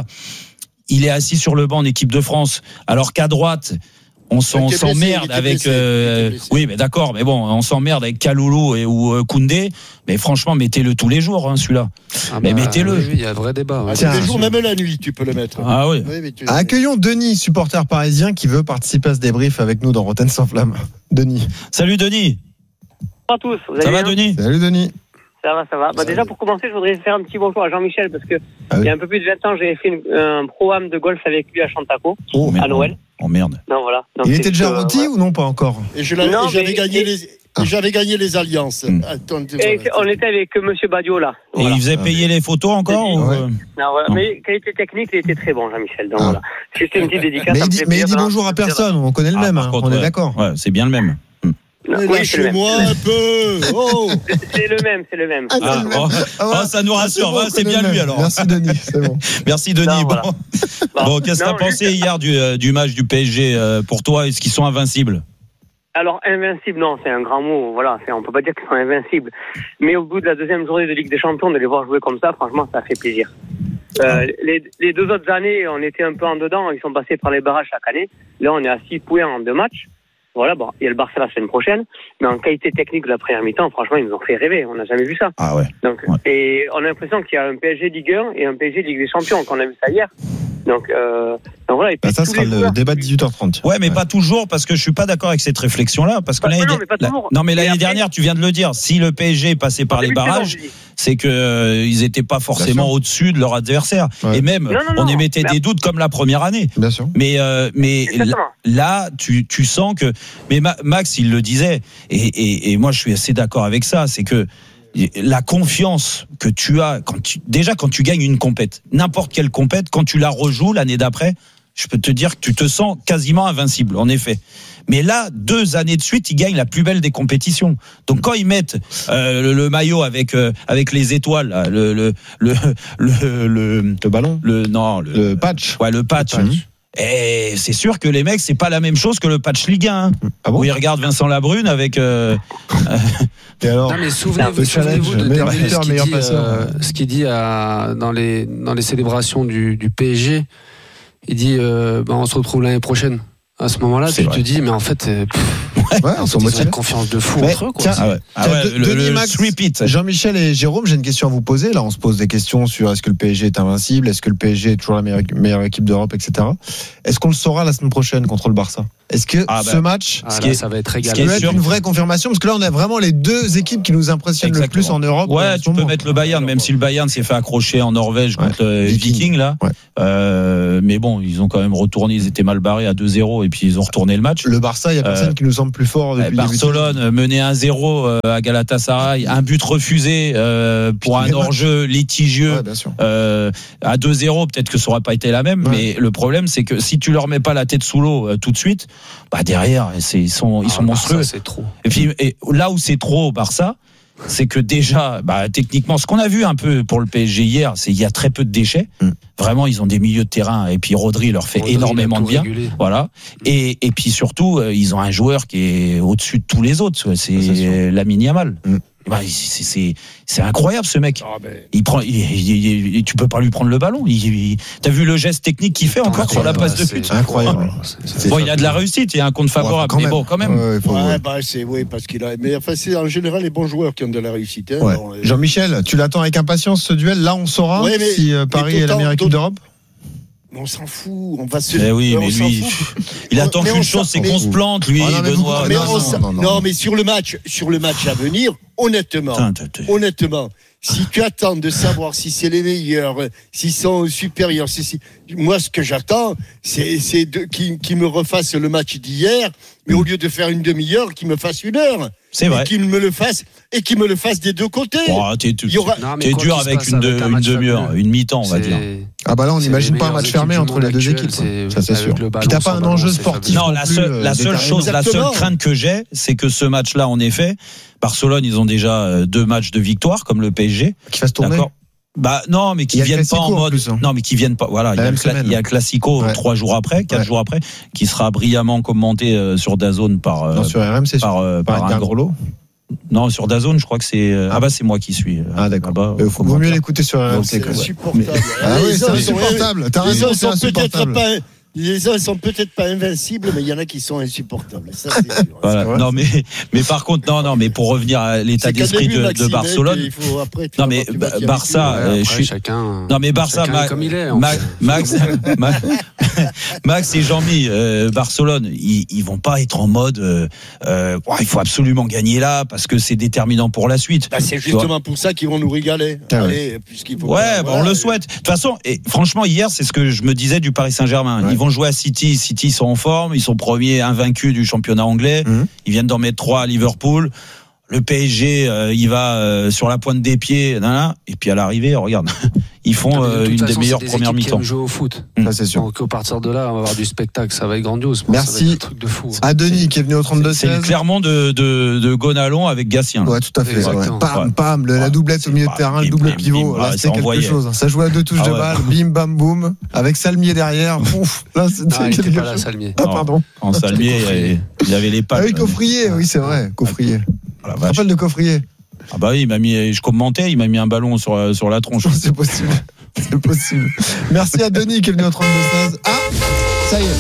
il est assis sur le banc en équipe de France, alors qu'à droite. On s'en, s'emmerde avec euh, oui mais d'accord mais bon on s'emmerde avec Kaloulou et ou euh, Koundé mais franchement mettez-le tous les jours hein, celui-là ah mais bah, mettez-le il y a un vrai débat ouais. ah, tous les jours même la nuit tu peux le mettre ah oui, oui tu... Accueillons Denis supporter parisien qui veut participer à ce débrief avec nous dans Rotten sans flamme. Denis. Salut Denis. Bonjour à tous. Vous ça allez va Denis? Salut Denis. Ça va, ça va. Bah, déjà, pour commencer, je voudrais faire un petit bonjour à Jean-Michel parce que ah oui. il y a un peu plus de vingt ans, j'avais fait une, un pro-am de golf avec lui à Chantaco, oh, à Noël. Oh merde. Non, voilà. Donc, il était déjà rôti euh, ou non, pas encore? Et je l'avais, non, et j'avais, mais, gagné et... Les, ah. j'avais gagné les alliances. Mmh. Attends, et on était avec Monsieur Badio là. Voilà. Et il faisait payer ah, les photos encore ou... ouais. Non, voilà. Non. Mais qualité technique, il était très bon, Jean-Michel. Donc ah. voilà. C'était une petite dédicace. Mais il dit, mais il dit bonjour à personne, on connaît le ah, même, hein, contre, on est ouais. d'accord. Ouais, c'est bien le même. Non, oui, lâchez-moi un peu. Oh. C'est le même, c'est le même. Ah, ah, oh, oh, ça nous rassure. Bon, c'est bien lui alors. Merci Denis, c'est bon. Merci Denis. Non, voilà. Bon, bon qu'est-ce que tu as pensé hier du, euh, du match du P S G euh, pour toi? Est-ce qu'ils sont invincibles? Alors invincible, non, c'est un grand mot. Voilà, c'est, on peut pas dire qu'ils sont invincibles. Mais au bout de la deuxième journée de Ligue des Champions, de les voir jouer comme ça, franchement, ça fait plaisir. Euh, les, les deux autres années, on était un peu en dedans. Ils sont passés par les barrages chaque année. Là, on est à six points en deux matchs. Voilà, bon, il y a le Barça la semaine prochaine, mais en qualité technique de la première mi-temps, franchement, ils nous ont fait rêver. On n'a jamais vu ça. Ah ouais. Donc, ouais. Et on a l'impression qu'il y a un P S G Ligue un et un P S G Ligue des Champions, qu'on a vu ça hier. Donc, euh, donc voilà. Et bah ça sera le joueurs, débat de dix-huit heures trente. Ouais, mais ouais. pas toujours, parce que je suis pas d'accord avec cette réflexion-là, parce que bah, l'année, non, mais pas la... non, mais l'année après... dernière, tu viens de le dire, si le P S G est passé par les barrages, c'est que euh, ils étaient pas forcément au-dessus de leur adversaire. Ouais. Et même, non, non, non, on émettait des doutes comme la première année. Bien sûr. Mais, euh, mais là, tu, tu sens que, mais Max, il le disait, et, et, et moi, je suis assez d'accord avec ça, c'est que la confiance que tu as quand tu, déjà quand tu gagnes une compète, n'importe quelle compète, quand tu la rejoues l'année d'après, je peux te dire que tu te sens quasiment invincible, en effet. Mais là, deux années de suite, ils gagnent la plus belle des compétitions. Donc quand ils mettent euh, le, le maillot avec euh, avec les étoiles, là, le, le le le le le ballon, le non le, le patch, ouais le patch. Le patch. Et c'est sûr que les mecs, c'est pas la même chose que le patch Ligue un. Hein. Ah bon? Où ils regardent Vincent Labrune avec. Euh, Et alors, non mais souvenez-vous, souvenez-vous de Derby, ce qu'il dit, euh, ce qu'il dit à, dans les dans les célébrations du, du P S G. Il dit, euh, bah, on se retrouve l'année prochaine. À ce moment-là, c'est tu vrai. te dis, mais en fait, pff, Ouais, ils sont motivés. Une confiance de fou Mais entre eux. Quoi. tiens, Ah ouais. Ah ouais, De- le, Denis le Max, repeat. Jean-Michel et Jérôme, j'ai une question à vous poser. Là, on se pose des questions sur est-ce que le P S G est invincible, est-ce que le P S G est toujours la meilleure, meilleure équipe d'Europe, et cetera. Est-ce qu'on le saura la semaine prochaine contre le Barça? Est-ce que Ah bah, ce match Ah, ce là, qui est- ça va être ce régal. qui est peut être sûr- une vraie confirmation? Parce que là, on a vraiment les deux équipes qui nous impressionnent Exactement. le plus en Europe. Ouais, en ce tu peux moment. mettre le Bayern, même si le Bayern s'est fait accrocher en Norvège Ouais. contre le Viking. Viking, là. Ouais. Euh, mais bon, ils ont quand même retourné, ils étaient mal barrés à deux zéro et puis ils ont retourné le match. Le Barça, il n'y a personne Euh, qui nous semble plus fort depuis le début de saison. Barcelone menait un zéro euh, à Galatasaray, un but refusé euh, pour un les matchs. hors-jeu litigieux Ouais, bien sûr. euh, à deux zéro, peut-être que ça aurait pas été la même, Ouais. mais le problème c'est que si tu leur mets pas la tête sous l'eau euh, tout de suite, bah derrière c'est, ils sont ils Ah, sont le monstrueux. Barça, c'est trop. Et puis et là où c'est trop au Barça, c'est que déjà, bah, techniquement, ce qu'on a vu un peu pour le P S G hier, c'est qu'il y a très peu de déchets. Mm. Vraiment, ils ont des milieux de terrain et puis Rodri leur fait Rodri, énormément il a de tout bien. régulé. Voilà. Et, et puis surtout, euh, ils ont un joueur qui est au-dessus de tous les autres. Ça, c'est C'est sûr. Lamine Yamal. Mm. Bah, c'est, c'est, c'est incroyable ce mec. Ah, ben, Il prend, il, il- il- tu peux pas lui prendre le ballon. Il, il- t'as vu le geste technique qu'il fait encore sur la passe de C'est but. Incroyable. C'est- Bon, il a de la réussite, il y a un compte favorable, Ouais, mais bon, quand même. Ouais, faut- Ouais, bah, c'est, oui, parce qu'il a. Mais enfin, c'est en général les bons joueurs qui ont de la réussite. Hein, Ouais. Bon, euh, Jean-Michel, tu l'attends avec impatience ce duel. Là, on saura Ouais, mais- si euh, Paris mais est la d'autant- meilleure équipe d'autant- d'Europe. on s'en fout. On va se. Eh oui, on mais s'en lui, fout. il On- attend mais qu'une on chose, s'en- c'est mais- qu'on se plante, lui, Ah non, mais vous- Benoît. Mais non, on non, s'en- non, non, non, non. mais sur le match, sur le match à venir, honnêtement, Putain, t'as- t'as- honnêtement, si tu attends de savoir si c'est les meilleurs, euh, s'ils sont supérieurs, si, si- moi ce que j'attends, c'est, c'est de, qu'ils, qu'ils me refassent le match d'hier, mais au lieu de faire une demi-heure, qu'ils me fassent une heure. C'est vrai. Et qu'ils me le fassent, et qu'ils me le fassent des deux côtés. Oh, t'es, t'es- Il y aura- Non, mais t'es quoi dur qu'il se avec passe une, de- avec un une match demi-heure, fabuleux. une mi-temps, on va C'est- dire. Ah bah là, on C'est n'imagine les pas un meilleures match fermé équipes entre du les monde deux actuel, équipes. quoi. c'est- Ça, c'est avec sûr. le ballon Puis t'as pas sans un ballon, enjeu c'est sportif. Non, non la plus, seule, euh, la seule déterminant. chose, la seule Exactement. crainte que j'ai, c'est que ce match-là, en effet, Barcelone, ils ont déjà euh, deux matchs de victoire, comme le P S G. Qui fasse tourner. D'accord. Bah non, mais Il y qui a le viennent pas Classico, en en mode. plus, hein. Non, mais qui viennent pas. Voilà, il y, a même le cla- semaine. il y a le classico Ouais. trois jours après, quatre Ouais. jours après, qui sera brillamment commenté euh, sur DAZN par euh, Non, sur R M C, par, euh, par par un Edgar gros. Groslo. Non, sur DAZN, je crois que c'est. euh, Ah bah c'est moi qui suis. euh, Ah d'accord. là-bas, Il au faut vaut mieux commentaire. l'écouter sur R M C. C'est quoi. insupportable. Ah oui, Les c'est uns sont- insupportable. T'as les raison, uns c'est sont peut-être insupportable. pas, les uns sont peut-être pas invincibles, mais il y en a qui sont insupportables. Ça, c'est sûr. Voilà. vrai. Non mais mais par contre non non mais pour revenir à l'état C'est qu'un d'esprit début, de, Maxime, de Barcelone. et puis il faut après, tu Non vas mais voir, tu Ba- vas t'y Barça, habituer. euh, Ouais, je après, suis. chacun, Non mais Barça, chacun est Ma- comme il est. en Ma- fait. Max, Ma- Max et Jean-Mi, euh, Barcelone, ils, ils vont pas être en mode. Euh, euh, ouais, il faut absolument gagner là parce que c'est déterminant pour la suite. Bah, c'est Tu vois. justement pour ça qu'ils vont nous régaler. Ah ouais. Allez, puisqu'il faut Ouais, pas- bah, voilà. on le souhaite. De toute façon, et franchement, hier, c'est ce que je me disais du Paris Saint-Germain. Ouais. Ils vont jouer à City. City sont en forme. Ils sont premiers invaincus du championnat anglais. Mhm. Ils viennent d'en mettre trois à Liverpool. Le P S G, euh, il va euh, sur la pointe des pieds. Nan, nan. Et puis à l'arrivée, regarde, ils font Mais de euh, toute une façon, des meilleures c'est des premières équipes qui mi-temps. aiment jouer au foot. Ça, c'est sûr. Donc, à partir de là, on va avoir du spectacle. Ça va être grandiose. Ça Merci. va être un truc de fou. À Denis qui est venu au trente-deux C'est le seize. Clermont de, de, de Gonalon avec Gatien. Ouais, tout à fait. Exactement. Ouais. Pam, Ouais. pam, le- la Ouais. doublette au milieu de Bim, terrain, le bim, double bim, pivot. bim. Là, Ouais, c'était ça quelque envoyait. chose. Ça jouait à deux touches Ah de ouais. balle, bim, bam, boum, avec Salmier derrière. Pouf. Là, c'était Ah, il était quelque pas là, chose. Salmier. Ah, Non. pardon. En Salmier, Coffrier. il y avait les Ah pattes. oui, Coffrier, oui, c'est vrai. Coffrier. Ah, la Tu te vache. rappelles de Coffrier? Ah bah oui, il m'a mis, je commentais, il m'a mis un ballon sur, sur la tronche. C'est possible. C'est possible. Merci à Denis qui est venu au trente-deux seize. Ah, ça y est.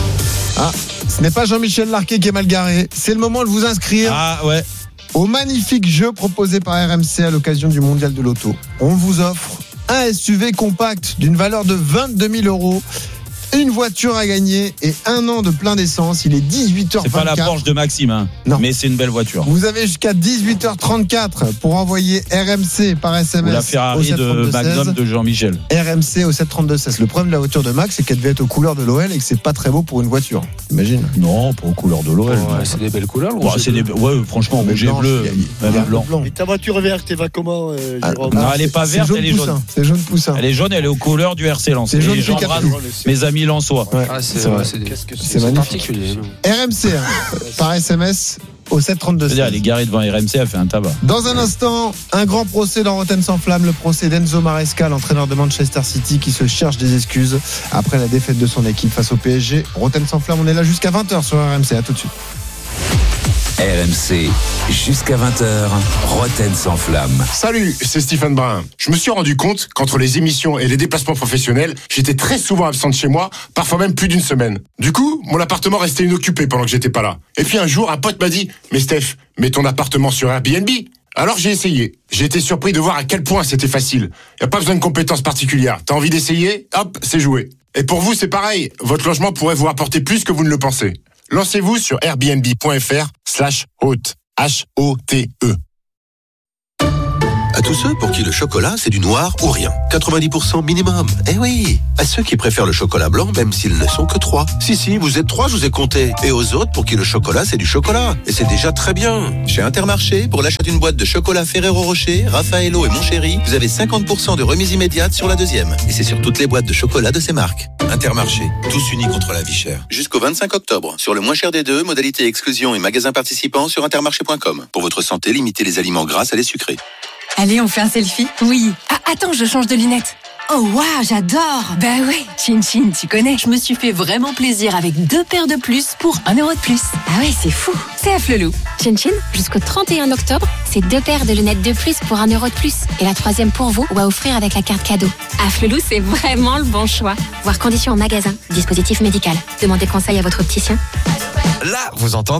Ah, ce n'est pas Jean-Michel Larquet qui est mal garé. C'est le moment de vous inscrire Ah ouais. au magnifique jeu proposé par R M C à l'occasion du Mondial de l'Auto. On vous offre un S U V compact d'une valeur de vingt-deux mille euros, une voiture à gagner et un an de plein d'essence. Il est dix-huit heures C'est pas vingt-quatre. la Porsche de Maxime, hein. Non. Mais c'est une belle voiture. Vous avez jusqu'à dix-huit heures trente-quatre pour envoyer R M C par S M S Ou la au Ferrari sept de trente-deux Magnum seize. de Jean-Michel. R M C au sept trente-deux seize. Le problème de la voiture de Max, c'est qu'elle devait être aux couleurs de l'O L et que c'est pas très beau pour une voiture. Imagine. Non, pas aux couleurs de l'O L. Ouais, c'est des belles couleurs. le Ouais, rouge c'est et des, bleu. ouais, franchement, Mais rouge et blanche, bleu, il y a- il y a même un blanc. blanc. Et ta voiture verte, elle va comment, euh, Ah, Jérôme? Non, elle est pas c'est verte, jaune elle est jaune. poussin. C'est jaune poussin. Elle est jaune, elle est aux couleurs du R C Lens. C'est jaune Et j'embrasse Pikachu. mes amis lensois. Ouais, Ah, c'est c'est vrai. ouais, c'est des- Qu'est-ce que C'est c'est c'est magnifique. particulier. R M C hein, par S M S au sept trente-deux C'est-à-dire, elle est seize. garée devant R M C, elle fait un tabac. Dans un instant, un grand procès dans Rotten sans flamme, le procès d'Enzo Maresca, l'entraîneur de Manchester City qui se cherche des excuses après la défaite de son équipe face au P S G. Rotten sans flamme, on est là jusqu'à vingt heures sur R M C. À tout de suite. R M C, jusqu'à vingt heures, Roten sans flamme. Salut, c'est Stephen Brun. Je me suis rendu compte qu'entre les émissions et les déplacements professionnels, j'étais très souvent absent de chez moi, parfois même plus d'une semaine. Du coup, mon appartement restait inoccupé pendant que j'étais pas là. Et puis un jour, un pote m'a dit « Mais Steph, mets ton appartement sur Airbnb !» Alors j'ai essayé. J'ai été surpris de voir à quel point c'était facile. Y a pas besoin de compétences particulières. T'as envie d'essayer ? Hop, c'est joué. Et pour vous, c'est pareil. Votre logement pourrait vous rapporter plus que vous ne le pensez. Lancez-vous sur airbnb.fr slash hôte. H O T E. À tous ceux pour qui le chocolat, c'est du noir ou rien. quatre-vingt-dix pour cent minimum. Eh oui. À ceux qui préfèrent le chocolat blanc, même s'ils ne sont que trois. Si, si, vous êtes trois, je vous ai compté. Et aux autres pour qui le chocolat, c'est du chocolat. Et c'est déjà très bien. Chez Intermarché, pour l'achat d'une boîte de chocolat Ferrero Rocher, Raffaello et Montchéri, vous avez cinquante pour cent de remise immédiate sur la deuxième. Et c'est sur toutes les boîtes de chocolat de ces marques. Intermarché, tous unis contre la vie chère. Jusqu'au vingt-cinq octobre. Sur le moins cher des deux, modalité exclusion et magasins participants sur intermarché point com. Pour votre santé, limitez les aliments gras à les sucrés. Allez, on fait un selfie ? Oui. Ah, attends, je change de lunettes. Oh, waouh, j'adore. Bah ouais, Chin Chin, tu connais. Je me suis fait vraiment plaisir avec deux paires de plus pour un euro de plus. Ah ouais, c'est fou. C'est à Flelou. Chin Chin, jusqu'au trente et un octobre, c'est deux paires de lunettes de plus pour un euro de plus. Et la troisième pour vous ou à offrir avec la carte cadeau. À Flelou, c'est vraiment le bon choix. Voir conditions en magasin. Dispositif médical. Demandez conseil à votre opticien. Là, vous entendez ?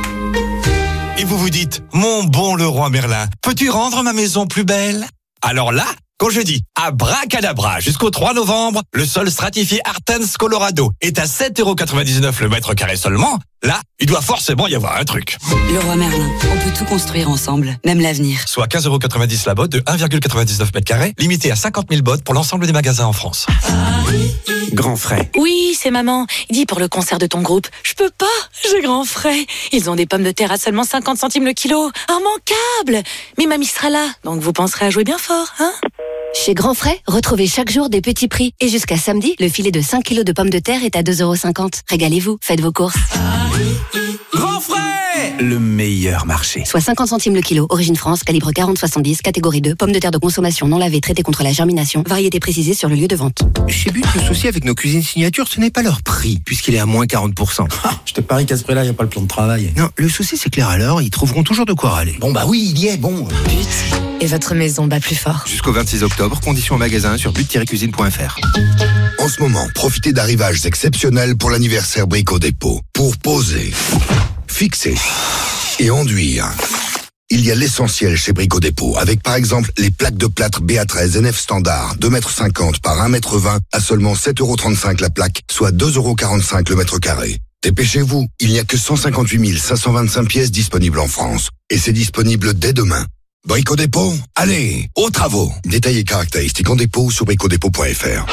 Et vous vous dites, mon bon Leroy Merlin, peux-tu rendre ma maison plus belle ? Alors là, quand je dis abracadabra jusqu'au trois novembre, le sol stratifié Artens Colorado est à sept euros quatre-vingt-dix-neuf le mètre carré seulement. Là, il doit forcément y avoir un truc. Leroy Merlin, on peut tout construire ensemble, même l'avenir. Soit quinze euros quatre-vingt-dix la botte de un virgule quatre-vingt-dix-neuf mètres carrés, limité à cinquante mille bottes pour l'ensemble des magasins en France. Grand frais. Oui, c'est maman. Dis pour le concert de ton groupe. Je peux pas, j'ai grand frais. Ils ont des pommes de terre à seulement cinquante centimes le kilo. Immanquable. Mais mamie sera là, donc vous penserez à jouer bien fort, hein ? Chez Grand Frais, retrouvez chaque jour des petits prix. Et jusqu'à samedi, le filet de cinq kilos de pommes de terre est à deux euros cinquante. Régalez-vous, faites vos courses. Grand Frais, le meilleur marché. Soit cinquante centimes le kilo. Origine France, calibre quarante soixante-dix, catégorie deux. Pommes de terre de consommation non lavées, traitées contre la germination. Variété précisée sur le lieu de vente. Chez But, le souci avec nos cuisines signature, ce n'est pas leur prix, puisqu'il est à moins quarante pour cent. Ah, je te parie qu'à ce prix-là, il n'y a pas le plan de travail. Non, le souci, c'est que les râleurs, ils trouveront toujours de quoi râler. Bon, bah oui, il y est, bon. But, et votre maison bat plus fort. Jusqu'au vingt-six octobre, conditions en magasin sur but tiret cuisine point f r. En ce moment, profitez d'arrivages exceptionnels pour l'anniversaire Brico Dépôt. Pour poser, fixer et enduire. Il y a l'essentiel chez Brico Dépôt, avec par exemple les plaques de plâtre B A treize N F standard, deux mètres cinquante par un mètre vingt à seulement sept euros trente-cinq la plaque, soit deux euros quarante-cinq le mètre carré. Dépêchez-vous, il n'y a que cent cinquante-huit mille cinq cent vingt-cinq pièces disponibles en France. Et c'est disponible dès demain. Brico Dépôt, allez, aux travaux. Détails et caractéristiques en dépôt sur brico dépôt point f r.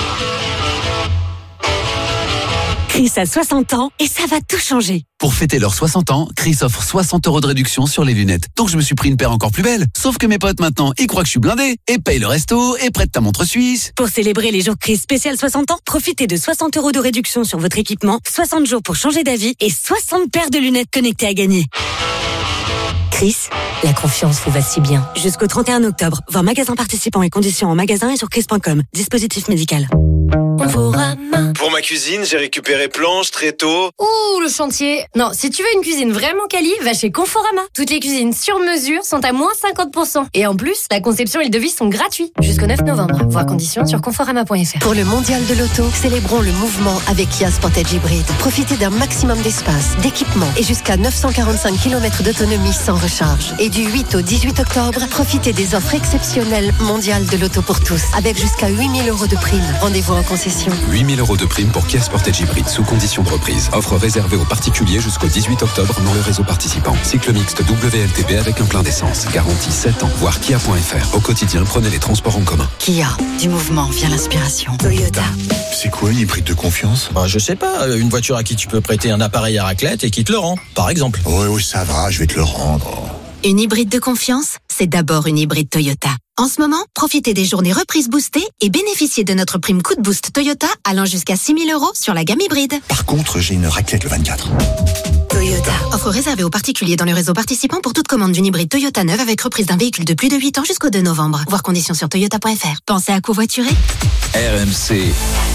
Chris a soixante ans et ça va tout changer. Pour fêter leurs soixante ans, Chris offre soixante euros de réduction sur les lunettes. Donc je me suis pris une paire encore plus belle. Sauf que mes potes maintenant, ils croient que je suis blindé et payent le resto et prêtent ta montre suisse. Pour célébrer les jours Chris spécial soixante ans, profitez de soixante euros de réduction sur votre équipement, soixante jours pour changer d'avis et soixante paires de lunettes connectées à gagner. Chris, la confiance vous va si bien. Jusqu'au trente et un octobre, voir magasin participants et conditions en magasin et sur chris point com. Dispositif médical. Pour ma cuisine, j'ai récupéré planches, tréteaux. Ouh, le chantier. Non, si tu veux une cuisine vraiment quali, va chez Conforama. Toutes les cuisines sur mesure sont à moins cinquante pour cent. Et en plus, la conception et le devis sont gratuits. Jusqu'au neuf novembre. Voir conditions sur conforama point f r. Pour le mondial de l'auto, célébrons le mouvement avec Kia Sportage Hybrid. Profitez d'un maximum d'espace, d'équipement et jusqu'à neuf cent quarante-cinq kilomètres d'autonomie sans recharge. Et du huit au dix-huit octobre, profitez des offres exceptionnelles mondiales de l'auto pour tous. Avec jusqu'à huit mille euros de prime. Rendez-vous en concession. huit mille euros de prime pour Kia Sportage Hybrid sous condition de reprise. Offre réservée aux particuliers jusqu'au dix-huit octobre dans le réseau participant. Cycle mixte W L T P avec un plein d'essence. Garantie sept ans. Voir kia point f r. Au quotidien, prenez les transports en commun. Kia, du mouvement vient l'inspiration. Toyota. C'est quoi une hybride de confiance? Bah, je sais pas, une voiture à qui tu peux prêter un appareil à raclette et qui te le rend, par exemple. Oui, oui, ça va, je vais te le rendre. Une hybride de confiance, c'est d'abord une hybride Toyota. En ce moment, profitez des journées reprises boostées et bénéficiez de notre prime coup de boost Toyota allant jusqu'à six mille euros sur la gamme hybride. Par contre, j'ai une raclette le vingt-quatre. Toyota. Offre réservée aux particuliers dans le réseau participant pour toute commande d'une hybride Toyota neuve avec reprise d'un véhicule de plus de huit ans jusqu'au deux novembre. Voir conditions sur toyota point f r. Pensez à covoiturer. R M C,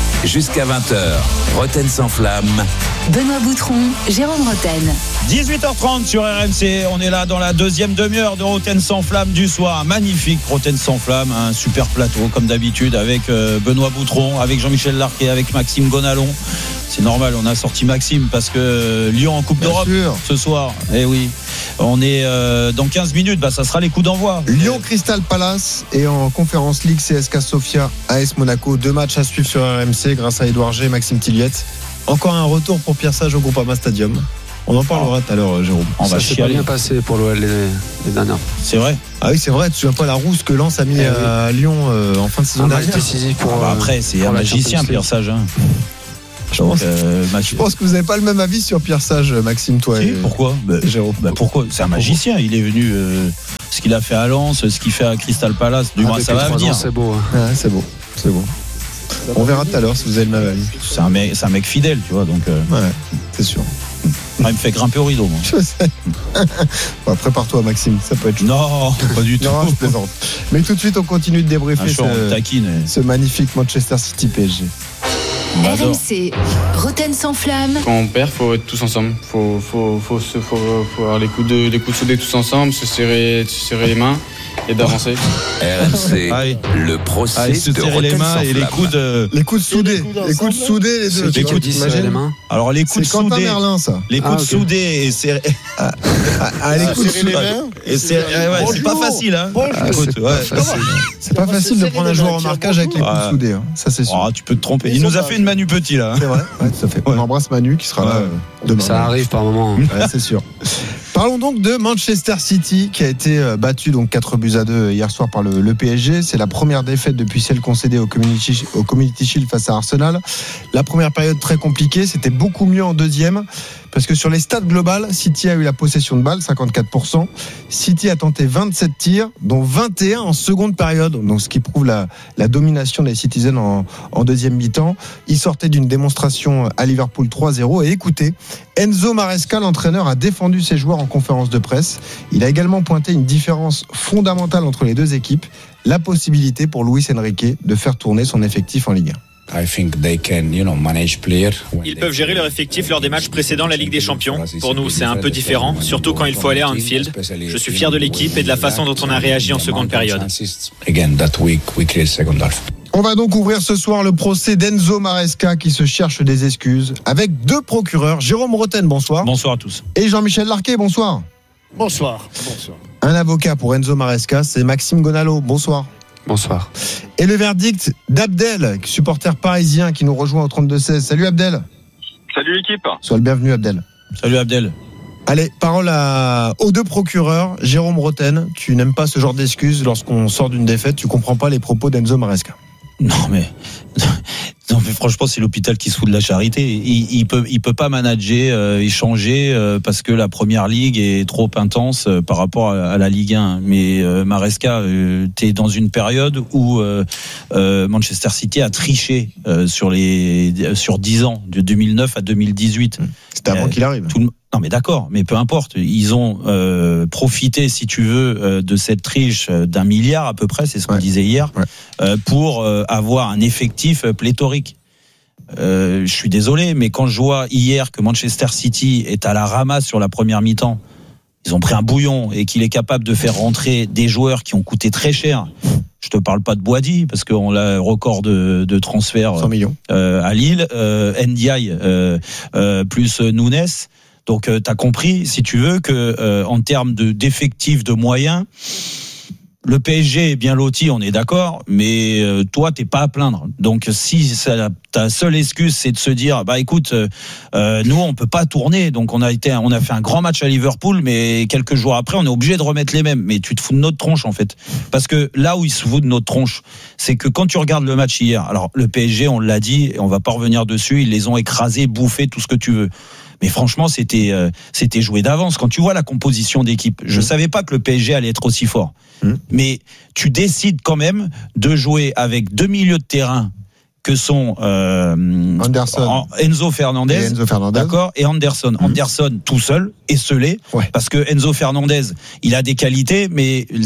Jusqu'à vingt heures, Roten sans flamme. Benoît Boutron, Jérôme Roten. dix-huit heures trente sur R M C, on est là dans la deuxième demi-heure de Roten sans flamme du soir. Magnifique Roten sans flamme, un super plateau comme d'habitude avec euh, Benoît Boutron, avec Jean-Michel Larquet, avec Maxime Gonalon. C'est normal, on a sorti Maxime parce que euh, Lyon en Coupe Bien d'Europe sûr. ce soir. Eh oui, on est euh, dans quinze minutes, bah, ça sera les coups d'envoi. Lyon Crystal Palace et en Conférence League C S K Sofia, A S Monaco. Deux matchs à suivre sur R M C grâce à Edouard G et Maxime Tilliette. Encore un retour pour Pierre Sage au Groupama Stadium. On en parlera tout à l'heure, Jérôme. On va Ça s'est pas chialer. bien passé pour l'O L les, les dernières. C'est vrai. Ah oui, c'est vrai, tu te souviens pas la rousse que Lens a mis Eh à Lyon euh, en fin de saison Un match dernière. décisif pour. Ah bah euh, après, c'est pour un la magicien, Champions Pierre League. Sage. Hein. Je pense, Euh, match- je pense que vous n'avez pas le même avis sur Pierre Sage, Maxime, toi. Si, et- pourquoi bah, Jérôme. bah, pourquoi C'est un magicien. Il est venu. Euh, ce qu'il a fait à Lens, ce qu'il fait à Crystal Palace. Du Ah, moins, depuis ça va trois venir. ans, c'est beau. hein. Ouais, c'est beau, c'est bon. On verra tout à l'heure si vous avez le même avis. C'est un mec, c'est un mec fidèle, tu vois. Donc, euh, Ouais, c'est sûr. ah, il me fait grimper au rideau. Moi. Je sais. Bon, prépare-toi, Maxime, ça peut être chaud. Non, pas du tout. Non, je plaisante. Mais tout de suite, on continue de débriefer Un show, on ce, taquine. ce magnifique Manchester City P S G. On R adore. M C, Roten sans flamme. Quand on perd, faut être tous ensemble. Faut, faut, faut, se- faut, faut avoir les coups de, les coups de soudés tous ensemble, se serrer, se serrer les mains et d'avancer. R M C, Allez. le procès Allez, se de serrer les Roten mains sans et les flamme. coudes. euh, Les coups de soudés. Les coups de soudés, les deux. C'est qui qui a dit serrer les mains Alors, les coudes C'est Quentin soudés. Merlin, ça. Les coudes Ah, ok. soudés et serrés. Ah, ah, les coups de serrer les soudés. mains. Et serrer- ouais, ouais, c'est pas facile, hein. Ah, Écoute, c'est ouais. pas facile. C'est pas facile de prendre un joueur en marquage avec les coups de Ouais. soudés. hein. Ça, c'est sûr. Oh, tu peux te tromper. Il nous a fait une Manu Petit, là. C'est vrai. Ouais, tout à fait. On embrasse Manu qui sera là Ouais. euh, demain. Ça arrive par moment. hein. Ouais, c'est sûr. Parlons donc de Manchester City qui a été euh, battu donc quatre buts à deux hier soir par le, le P S G. C'est la première défaite depuis celle concédée au Community, au Community Shield face à Arsenal. La première période très compliquée, c'était beaucoup mieux en deuxième parce que sur les stats globales, City a eu la possession de balle, cinquante-quatre pour cent. City a tenté vingt-sept tirs, dont vingt et un en seconde période, donc ce qui prouve la, la domination des Citizens en, en deuxième mi-temps. Ils sortaient d'une démonstration à Liverpool trois zéro et écoutez, Enzo Maresca, l'entraîneur, a défendu ses joueurs en conférence de presse. Il a également pointé une différence fondamentale entre les deux équipes, la possibilité pour Luis Enrique de faire tourner son effectif en Ligue un. Ils peuvent gérer leur effectif lors des matchs précédents de la Ligue des Champions. Pour nous, c'est un peu différent, surtout quand il faut aller à Anfield. Je suis fier de l'équipe et de la façon dont on a réagi en seconde période. On va donc ouvrir ce soir le procès d'Enzo Maresca qui se cherche des excuses avec deux procureurs. Jérôme Roten, bonsoir. Bonsoir à tous. Et Jean-Michel Larquet, bonsoir. Bonsoir. Bonsoir. Un avocat pour Enzo Maresca, c'est Maxime Gonalon, bonsoir. Bonsoir. Et le verdict d'Abdel, supporter parisien qui nous rejoint au trente-deux seize. Salut Abdel. Salut l'équipe. Sois le bienvenu Abdel. Salut Abdel. Allez, parole à, aux deux procureurs. Jérôme Roten, tu n'aimes pas ce genre d'excuses lorsqu'on sort d'une défaite, tu comprends pas les propos d'Enzo Maresca. Non mais, non mais franchement c'est l'hôpital qui se fout de la charité. Il, il peut, il peut pas manager, euh, échanger euh, parce que la première ligue est trop intense euh, par rapport à, à la Ligue un. Mais euh, Maresca, euh, t'es dans une période où euh, euh, Manchester City a triché euh, sur les sur dix ans, de deux mille neuf à deux mille dix-huit. C'était avant euh, qu'il arrive. Tout le, non mais d'accord, mais peu importe. Ils ont euh, profité, si tu veux, euh, de cette triche d'un milliard à peu près, c'est ce qu'on ouais. disait hier, ouais. euh, pour euh, avoir un effectif pléthorique. Euh, je suis désolé, mais quand je vois hier que Manchester City est à la ramasse sur la première mi-temps, ils ont pris un bouillon et qu'il est capable de faire rentrer des joueurs qui ont coûté très cher. Je te parle pas de Boadi parce qu'on a un record de, de transfert cent millions euh, à Lille, euh, Ndiaye euh, euh, plus Nunes. Donc, euh, tu as compris, si tu veux, que euh, en termes de, d'effectifs, de moyens, le P S G est bien loti, on est d'accord, mais euh, toi, t'es pas à plaindre. Donc, si ça, ta seule excuse, c'est de se dire, bah écoute, euh, nous, on peut pas tourner. Donc, on a été, on a fait un grand match à Liverpool, mais quelques jours après, on est obligé de remettre les mêmes. Mais tu te fous de notre tronche, en fait. Parce que là où il se fout de notre tronche, c'est que quand tu regardes le match hier, alors le P S G, on l'a dit, et on va pas revenir dessus, ils les ont écrasés, bouffés, tout ce que tu veux. Mais franchement, c'était euh, c'était joué d'avance. Quand tu vois la composition d'équipe, je mmh. savais pas que le P S G allait être aussi fort. Mmh. Mais tu décides quand même de jouer avec deux milieux de terrain que sont euh, Anderson, Enzo Fernandez, et Enzo Fernandez, d'accord, et Anderson. Mmh. Anderson tout seul, esselé, ouais. parce que Enzo Fernandez, il a des qualités, mais c'est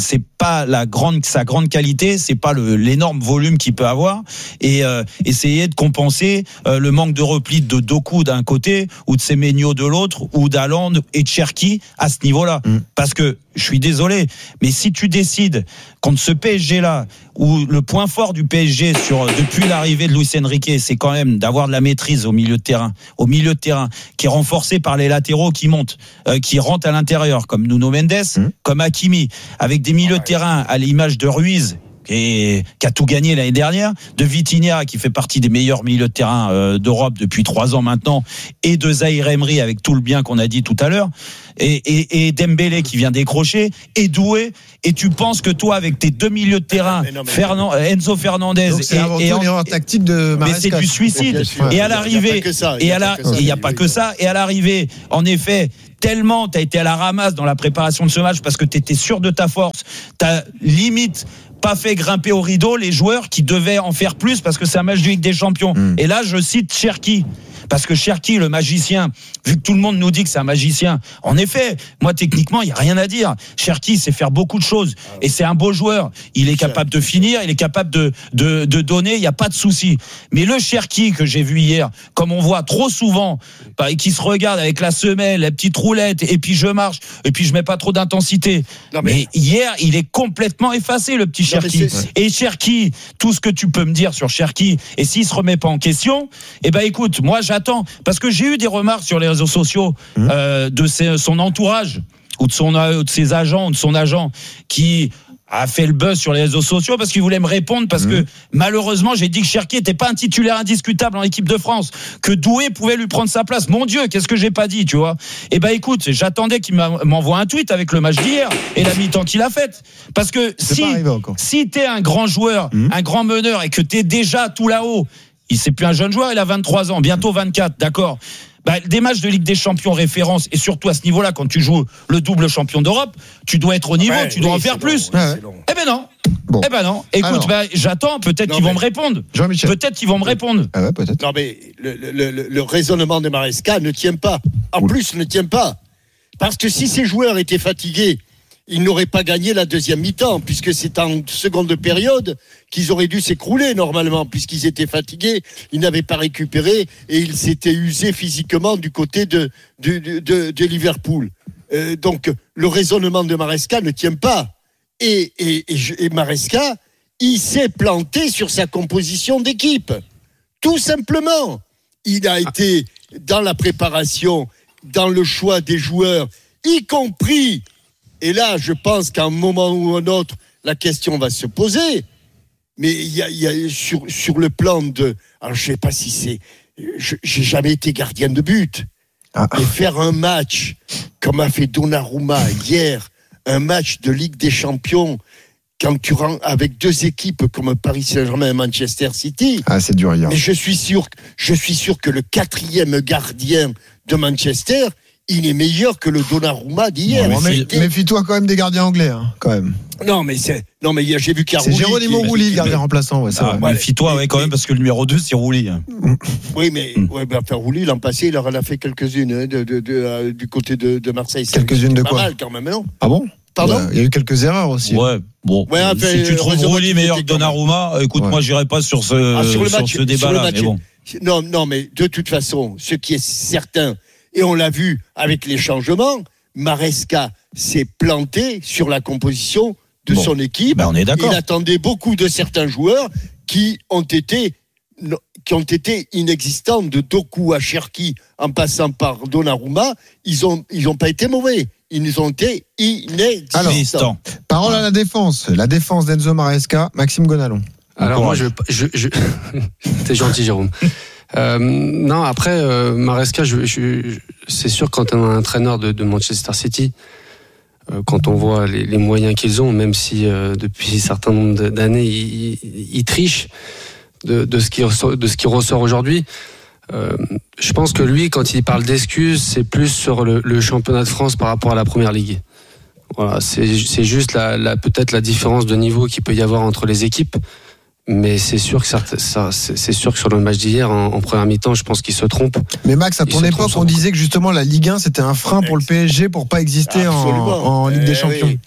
pas la grande, sa grande qualité, c'est pas le, l'énorme volume qu'il peut avoir, et euh, essayer de compenser euh, le manque de repli de Doku d'un côté ou de Semenyo de l'autre ou d'Haaland et de Cherki à ce niveau-là. Mm. Parce que je suis désolé, mais si tu décides contre ce P S G-là, où le point fort du P S G sur, depuis l'arrivée de Luis Enrique, c'est quand même d'avoir de la maîtrise au milieu de terrain, au milieu de terrain, qui est renforcé par les latéraux qui montent, euh, qui rentrent à l'intérieur, comme Nuno Mendes, mmh. comme Hakimi, avec des milieux de terrain à l'image de Ruiz, et qui a tout gagné l'année dernière, de Vitinha qui fait partie des meilleurs milieux de terrain euh, d'Europe depuis trois ans maintenant, et de Zahir Emery avec tout le bien qu'on a dit tout à l'heure, et, et, et Dembélé qui vient décrocher, et Doué, et tu penses que toi avec tes deux milieux de terrain, non, mais... Fernand, Enzo Fernandez, donc c'est avant et, tout l'erreur tactique de Maresca. Mais c'est du suicide. Et à l'arrivée, et à la, il n'y a pas que ça, et à l'arrivée, en effet, tellement t'as été à la ramasse dans la préparation de ce match parce que t'étais sûr de ta force, t'as limite pas fait grimper au rideau les joueurs qui devaient en faire plus parce que c'est un match de Ligue des Champions. Mmh. Et là, je cite Cherki. Parce que Cherki, le magicien, vu que tout le monde nous dit que c'est un magicien, en effet, moi techniquement, il n'y a rien à dire. Cherki sait faire beaucoup de choses et c'est un beau joueur. Il est capable de finir, il est capable de, de, de donner, il n'y a pas de souci. Mais le Cherki que j'ai vu hier, comme on voit trop souvent, bah, qui se regarde avec la semelle, la petite roulette, et puis je marche, et puis je mets pas trop d'intensité. Non, mais... mais hier, il est complètement effacé, le petit Cherki. Et Cherki, tout ce que tu peux me dire sur Cherki, et s'il se remet pas en question, eh ben écoute, moi j'attends. Parce que j'ai eu des remarques sur les réseaux sociaux mmh. euh, de ses, son entourage ou de, son, de ses agents ou de son agent qui a fait le buzz sur les réseaux sociaux parce qu'il voulait me répondre parce mmh. que malheureusement j'ai dit que Cherki n'était pas un titulaire indiscutable en équipe de France, que Doué pouvait lui prendre sa place. Mon Dieu, qu'est-ce que j'ai pas dit, tu vois. Eh ben écoute, j'attendais qu'il m'envoie un tweet avec le match d'hier et la mi-temps qu'il a faite. Parce que c'est si, si t'es un grand joueur, mmh. un grand meneur et que t'es déjà tout là-haut, il c'est plus un jeune joueur, il a vingt-trois ans, bientôt vingt-quatre, d'accord. Bah, des matchs de Ligue des Champions référence, et surtout à ce niveau-là, quand tu joues le double champion d'Europe, tu dois être au niveau, ouais, tu dois oui, en faire plus. Long, ouais. Eh ben non. Bon. Eh ben non. Écoute, Alors, bah, j'attends, peut-être non, qu'ils vont me répondre. Jean-Michel. Peut-être qu'ils vont me répondre. Ah ouais, peut-être. Non, mais le, le, le, le raisonnement de Maresca ne tient pas. En Oula. plus, ne tient pas. Parce que si ces joueurs étaient fatigués, ils n'auraient pas gagné la deuxième mi-temps, puisque c'est en seconde période qu'ils auraient dû s'écrouler normalement, puisqu'ils étaient fatigués, ils n'avaient pas récupéré et ils s'étaient usés physiquement du côté de, de, de, de, de Liverpool. Euh, donc le raisonnement de Maresca ne tient pas. Et, et, et, et Maresca, il s'est planté sur sa composition d'équipe. Tout simplement. Il a été dans la préparation, dans le choix des joueurs, y compris... Et là, je pense qu'à un moment ou un autre, la question va se poser. Mais il y a, il y a sur, sur le plan de... Alors, je ne sais pas si c'est... Je, j'ai jamais été gardien de but. Ah. Mais faire un match, comme a fait Donnarumma hier, un match de Ligue des Champions, quand tu rentres avec deux équipes comme Paris Saint-Germain et Manchester City... Ah, c'est dur hier. Mais je suis sûr, je suis sûr que le quatrième gardien de Manchester... il est meilleur que le Donnarumma d'hier. Non, mais c'était... Méfie-toi quand même des gardiens anglais, hein, quand même. Non, mais c'est, non, mais j'ai vu qu'Arouli. C'est Geronimo Rouli, le gardien remplaçant, ouais, c'est ah, vrai. Méfie-toi, ouais, quand même, parce que le numéro deux, c'est Rouli. Oui, mais, mm. ouais, bah, enfin, Rouli, l'an passé, il en a fait quelques-unes, hein, de, de, de, de, euh, du côté de, de Marseille. Quelques-unes de quoi? Pas mal, quand même, non? Ah bon? Pardon? Ouais, il y a eu quelques erreurs aussi. Ouais, bon. Ouais, enfin, si tu trouves Rouli meilleur que Donnarumma, écoute, ouais. moi, j'irai pas sur ce, ah, sur le match, sur ce débat-là, mais bon. Non, non, mais de toute façon, ce qui est certain, et on l'a vu avec les changements, Maresca s'est planté sur la composition de bon. son équipe. Ben on est d'accord. Il attendait beaucoup de certains joueurs qui ont été, qui ont été inexistants, de Doku à Cherki en passant par Donnarumma. Ils ont, ils ont pas été mauvais. Ils ont été inexistants. Alors, parole à la défense. La défense d'Enzo Maresca, Maxime Gonalon. Alors moi, je, je, je... t'es gentil, Jérôme. Euh, non, après, euh, Maresca, je, je, c'est sûr, quand on a un entraîneur de, de Manchester City, euh, quand on voit les, les moyens qu'ils ont, même si euh, depuis un certain nombre d'années, ils, ils, ils trichent de, de, ce qui ressort, de ce qui ressort aujourd'hui, euh, je pense que lui, quand il parle d'excuses, c'est plus sur le, le championnat de France par rapport à la Première Ligue. Voilà, c'est, c'est juste la, la, peut-être la différence de niveau qu'il peut y avoir entre les équipes. Mais c'est sûr que ça, ça, c'est sûr que sur le match d'hier, en, en première mi-temps, je pense qu'il se trompe. Mais Max, à ton époque, on disait que justement la Ligue un, c'était un frein pour le P S G pour pas exister en, en Ligue des Champions. Oui.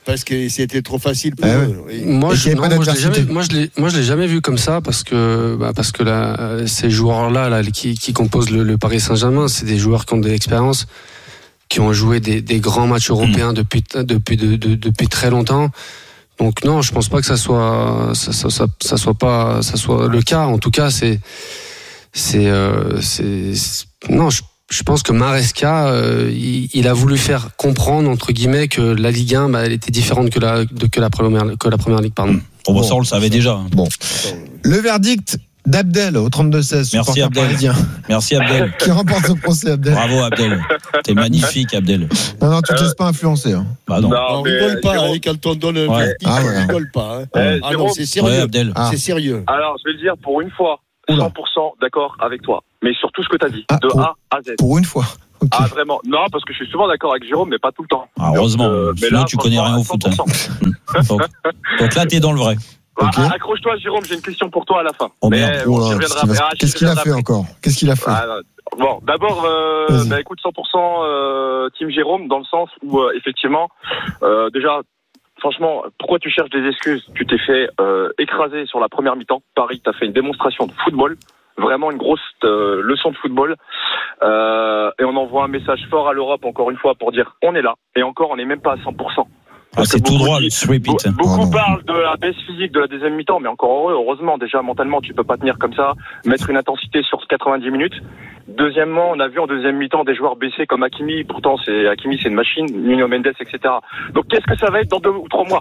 parce que c'était trop facile pour ah eux. Ouais. Oui. Moi, je, non, moi, je l'ai jamais, moi, je l'ai, moi, je l'ai jamais vu comme ça parce que, bah, parce que là, ces joueurs-là, là, qui, qui composent le, le Paris Saint-Germain, c'est des joueurs qui ont de l'expérience, qui ont joué des, des grands matchs européens mmh. depuis, depuis, de, de, depuis très longtemps. Donc non, je pense pas que ça soit, ça, ça, ça, ça soit pas, ça soit le cas. En tout cas, c'est, c'est, euh, c'est, c'est non, je, je pense que Maresca, euh, il, il a voulu faire comprendre entre guillemets que la Ligue un, bah, elle était différente que la, de, que la première, que la première ligue, pardon. Bon, bon, ça on le savait déjà. Bon, le verdict d'Abdel au trente-deux seize. Merci Abdel. Parisien. Merci Abdel. Qui remporte ce procès, Abdel. Bravo Abdel. T'es magnifique Abdel. Non, non, tu te laisses pas influencer. Hein. Bah non. non on rigole pas hein, quand on donne un ouais. verdict, ah, ouais. on rigole pas. Hein. Euh, ah non, c'est sérieux. Ouais, Abdel. Ah. C'est sérieux. Alors, je vais le dire pour une fois, cent pour cent d'accord avec toi. Mais sur tout ce que tu as dit, ah, de pour, A à Z. Pour une fois. Okay. Ah vraiment. Non, parce que je suis souvent d'accord avec Jérôme, mais pas tout le temps. Ah, heureusement. Euh, mais là, tu connais rien au foot. Hein. donc, donc là, t'es dans le vrai. Okay. Ah, accroche-toi, Jérôme, j'ai une question pour toi à la fin. Oh, mais bon, oh là, qu'est-ce qu'il, va... qu'est-ce qu'il a fait encore Qu'est-ce qu'il a fait ah, Bon, d'abord, euh, bah, écoute, cent pour cent euh, Team Jérôme, dans le sens où, euh, effectivement, euh, déjà, franchement, pourquoi tu cherches des excuses ? Tu t'es fait euh, écraser sur la première mi-temps. Paris t'a fait une démonstration de football, vraiment une grosse euh, leçon de football. Euh, et on envoie un message fort à l'Europe, encore une fois, pour dire on est là. Et encore, on n'est même pas à cent pour cent. Ah, c'est tout droit, le repeat. Beaucoup oh, parlent de la baisse physique de la deuxième mi-temps, mais encore heureux, heureusement, déjà mentalement, tu peux pas tenir comme ça, mettre une intensité sur quatre-vingt-dix minutes. Deuxièmement, on a vu en deuxième mi-temps des joueurs baissés comme Hakimi, pourtant c'est Hakimi, c'est une machine, Nuno Mendes, et cetera. Donc qu'est-ce que ça va être dans deux ou trois mois ?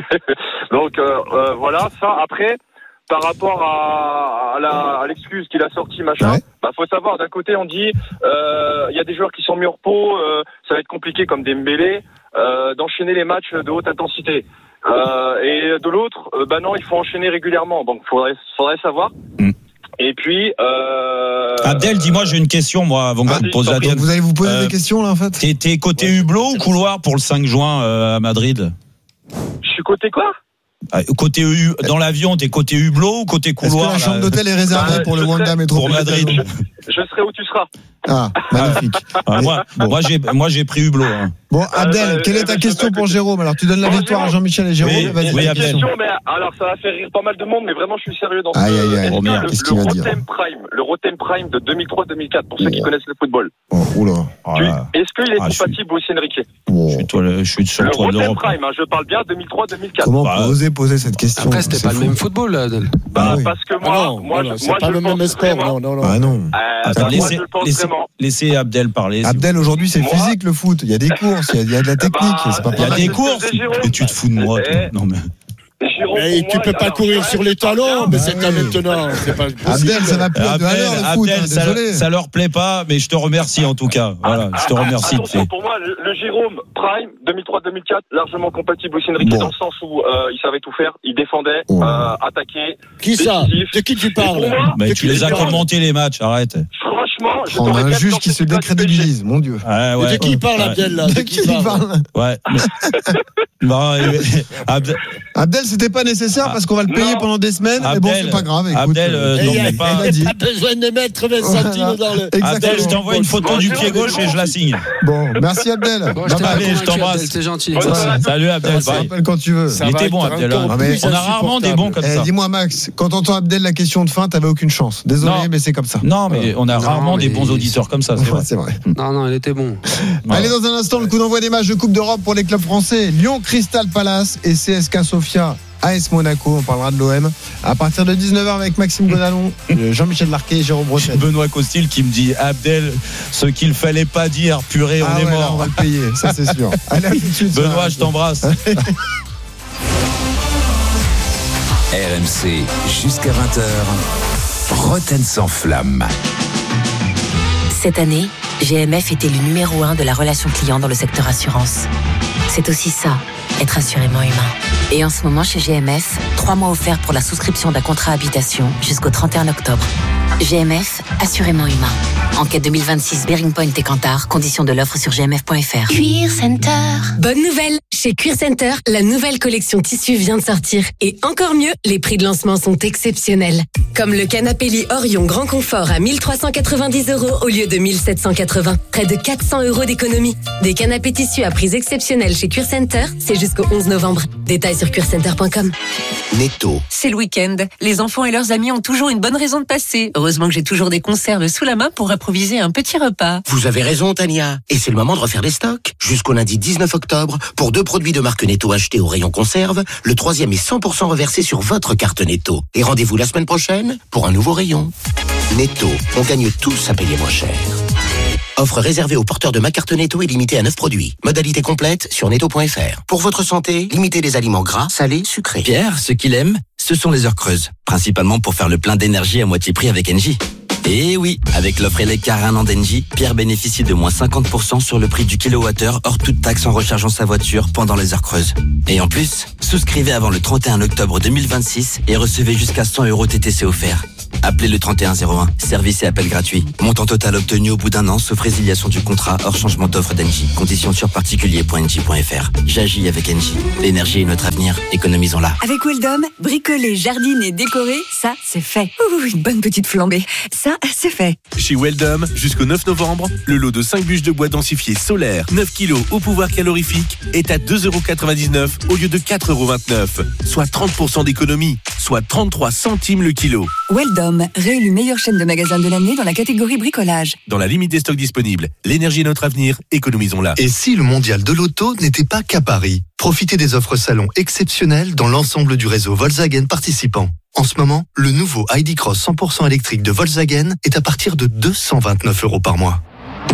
Donc euh, euh, voilà, ça après. Par rapport à, à, la, à l'excuse qu'il a sorti, machin, ouais. bah faut savoir, d'un côté on dit, il euh, y a des joueurs qui sont mis au repos, euh, ça va être compliqué comme Dembélé, euh, d'enchaîner les matchs de haute intensité. Euh, et de l'autre, euh, bah non, il faut enchaîner régulièrement, donc faudrait, faudrait savoir. Mm. Et puis, euh... Abdel, dis-moi, j'ai une question, moi, avant que ah, vous posiez la tienne. Vous allez vous poser euh, des questions là, en fait. T'es, t'es côté ouais, hublot ou couloir pour le cinq juin euh, à Madrid ? Je suis côté quoi ? Côté U, dans l'avion, t'es côté hublot ou côté couloir? Est-ce que la chambre d'hôtel est réservée bah, pour le Wanda Métropole? Pour Madrid. Je, je serai où tu seras. Ah, magnifique. Ah, moi, bon, moi, j'ai, moi, j'ai pris hublot. Hein. Bon, Abdel, euh, quelle est ta euh, question pour Jérôme? Alors, tu donnes la victoire à Jean-Michel et Jérôme. Oui, vas-y, oui, Abdel. Question, mais alors, ça va faire rire pas mal de monde, mais vraiment, je suis sérieux dans ce. Aïe, aïe, aïe. Oh, merde, le, qu'est-ce qu'il le va dire? Rotem Prime, le Rotem Prime de deux mille trois deux mille quatre, pour ceux oh. qui connaissent le football. Oh, oula. Tu, est-ce qu'il est ah, compatible suis... au Enrique? Oh. Je suis, toi, je suis sur le toit de l'Europe. Prime, hein, je parle bien deux mille trois deux mille quatre. Comment bah, oser poser cette question? Après, c'était pas le même football, là, Adel. Bah, parce que moi, moi, je, c'est pas le même sport, non, non, non. Ah non. Attends, laissez, laissez, laissez Abdel parler. Abdel, aujourd'hui, c'est physique le foot. Il y a des courses, il y a de la technique. C'est pas il y a des courses. Et tu te fous de moi, toi. Non, mais. Mais tu peux pas courir sur les talons, mais c'est un maintenant. C'est pas Abdel, ça va plus de valeur le foot. Abdel, ça, ça leur plaît pas, mais je te remercie en tout cas. Voilà, je te remercie. Attention, pour moi, le, le Jérôme Prime deux mille trois deux mille quatre, largement compatible aussi Enrique bon. dans le sens où euh, il savait tout faire, il défendait, oh. euh, attaquait. Qui ça? De qui tu parles? moi, Mais tu les as commentés les matchs, arrête. Franchement, je On a un juge qui se décrédibilise, mon Dieu. Ah, ouais, de qui il parle, Abdel là? De qui il parle? Ouais. Abdel, Abdel, c'était pas nécessaire parce qu'on va le payer non. pendant des semaines. Abdel, mais bon, c'est pas grave. Écoute, Abdel, euh, non, mais pas. Il a pas besoin de mettre vingt centimes dans le. Abdel, je t'envoie une photo du pied gauche et je la signe. Bon, merci Abdel. Bon, je, allez, je t'embrasse. C'est gentil. Salut Abdel. On rappelle quand tu veux. Il était bon Abdel. On a rarement des bons comme ça. Dis-moi Max, quand t'entends Abdel la question de fin, t'avais aucune chance. Désolé, mais c'est comme ça. Non, mais on a rarement des bons auditeurs comme ça. C'est vrai. Non, non, il était bon. Allez, dans un instant, le coup d'envoi des matchs de Coupe d'Europe pour les clubs français. Lyon, Crystal Palace et C S K Sofia. A S Monaco, on parlera de l'O M à partir de dix-neuf heures avec Maxime Gonalon, Jean-Michel Larquet et Jérôme Brochet. Benoît Costil qui me dit Abdel, ce qu'il fallait pas dire, purée, on ah est ouais, mort. Là, on va le payer, ça c'est sûr. Allez, à tout de suite. Benoît, je t'embrasse. R M C jusqu'à vingt heures. Roten sans flamme. Cette année, G M F était le numéro un de la relation client dans le secteur assurance. C'est aussi ça, être assurément humain. Et en ce moment, chez G M F, trois mois offerts pour la souscription d'un contrat habitation jusqu'au trente et un octobre. G M F, assurément humain. Enquête deux mille vingt-six, Bearing Point et Kantar. Conditions de l'offre sur g m f point f r. Cuir Center. Bonne nouvelle. Chez Cuir Center, la nouvelle collection tissu vient de sortir. Et encore mieux, les prix de lancement sont exceptionnels. Comme le canapé lit Orion Grand Confort à mille trois cent quatre-vingt-dix euros au lieu de mille sept cent quatre-vingts. Près de quatre cents euros d'économie. Des canapés tissus à prix exceptionnels chez Cuir Center, c'est jusqu'au onze novembre. Détails sur cuir center point com. Netto. C'est le week-end. Les enfants et leurs amis ont toujours une bonne raison de passer. Heureusement que j'ai toujours des conserves sous la main pour improviser un petit repas. Vous avez raison, Tania. Et c'est le moment de refaire les stocks. Jusqu'au lundi dix-neuf octobre, pour deux produits de marque Netto achetés au rayon conserve, le troisième est cent pour cent reversé sur votre carte Netto. Et rendez-vous la semaine prochaine pour un nouveau rayon. Netto, on gagne tous à payer moins cher. Offre réservée aux porteurs de ma carte Netto et limitée à neuf produits. Modalité complète sur netto point f r. Pour votre santé, limitez les aliments gras, salés, sucrés. Pierre, ce qu'il aime, ce sont les heures creuses. Principalement pour faire le plein d'énergie à moitié prix avec Engie. Et oui, avec l'offre Eleccar un an d'Engie, Pierre bénéficie de moins cinquante pour cent sur le prix du kilowattheure hors toute taxe en rechargeant sa voiture pendant les heures creuses. Et en plus, souscrivez avant le trente et un octobre deux mille vingt-six et recevez jusqu'à cent euros T T C offerts. Appelez le trente et un zéro un. Service et appel gratuit. Montant total obtenu au bout d'un an, sauf résiliation du contrat hors changement d'offre d'Engie. Conditions sur particulier point engie point f r. J'agis avec Engie. L'énergie est notre avenir. Économisons-la. Avec Weldom, bricoler, jardiner, décorer, ça, c'est fait. Ouh, une bonne petite flambée. Ça, c'est fait. Chez Weldom, jusqu'au neuf novembre, le lot de cinq bûches de bois densifiées solaires, neuf kilos au pouvoir calorifique, est à deux euros quatre-vingt-dix-neuf au lieu de quatre euros vingt-neuf. Soit trente pour cent d'économie. Soit trente-trois centimes le kilo. Weldom, réélu meilleure chaîne de magasins de l'année dans la catégorie bricolage. Dans la limite des stocks disponibles, l'énergie est notre avenir, économisons-la. Et si le mondial de l'auto n'était pas qu'à Paris? Profitez des offres salon exceptionnelles dans l'ensemble du réseau Volkswagen participant. En ce moment, le nouveau I D Cross cent pour cent électrique de Volkswagen est à partir de deux cent vingt-neuf euros par mois.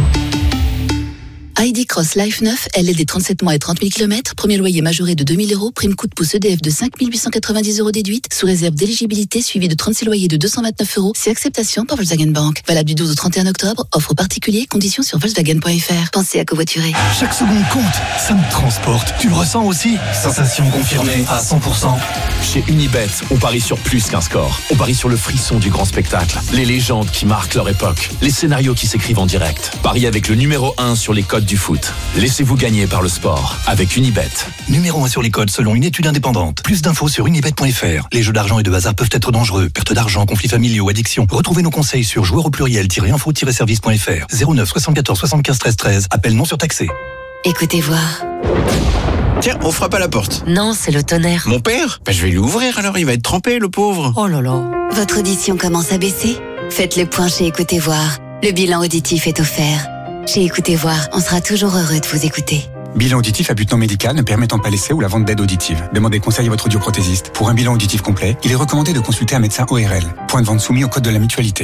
I D Cross Life neuf, L L D trente-sept mois et trente mille kilomètres, premier loyer majoré de deux mille euros, prime coup de pouce E D F de cinq mille huit cent quatre-vingt-dix euros déduite, sous réserve d'éligibilité suivi de trente-six loyers de deux cent vingt-neuf euros, c'est acceptation par Volkswagen Bank. Valable du douze au trente et un octobre, offre particulier, conditions sur volkswagen point f r. Pensez à covoiturer. Chaque seconde compte, ça me transporte. Tu le ressens aussi? Sensation confirmée à cent pour cent. Chez Unibet, on parie sur plus qu'un score. On parie sur le frisson du grand spectacle, les légendes qui marquent leur époque, les scénarios qui s'écrivent en direct. Paris avec le numéro un sur les codes du foot. Laissez-vous gagner par le sport avec Unibet. Numéro un sur les codes selon une étude indépendante. Plus d'infos sur unibet point f r. Les jeux d'argent et de hasard peuvent être dangereux. Perte d'argent, conflits familiaux, addiction. Retrouvez nos conseils sur joueurs au pluriel-info-service point f r. zéro neuf soixante-quatorze soixante-quinze treize treize. Appel non surtaxé. Écoutez voir. Tiens, on frappe à la porte. Non, c'est le tonnerre. Mon père? Bah, je vais lui ouvrir alors, il va être trempé, le pauvre. Oh là là. Votre audition commence à baisser? Faites le point chez Écoutez voir. Le bilan auditif est offert. Chez Écoutez voir, on sera toujours heureux de vous écouter. Bilan auditif à but non médical ne permettant pas l'essai ou la vente d'aide auditive. Demandez conseil à votre audioprothésiste. Pour un bilan auditif complet, il est recommandé de consulter un médecin O R L. Point de vente soumis au code de la mutualité.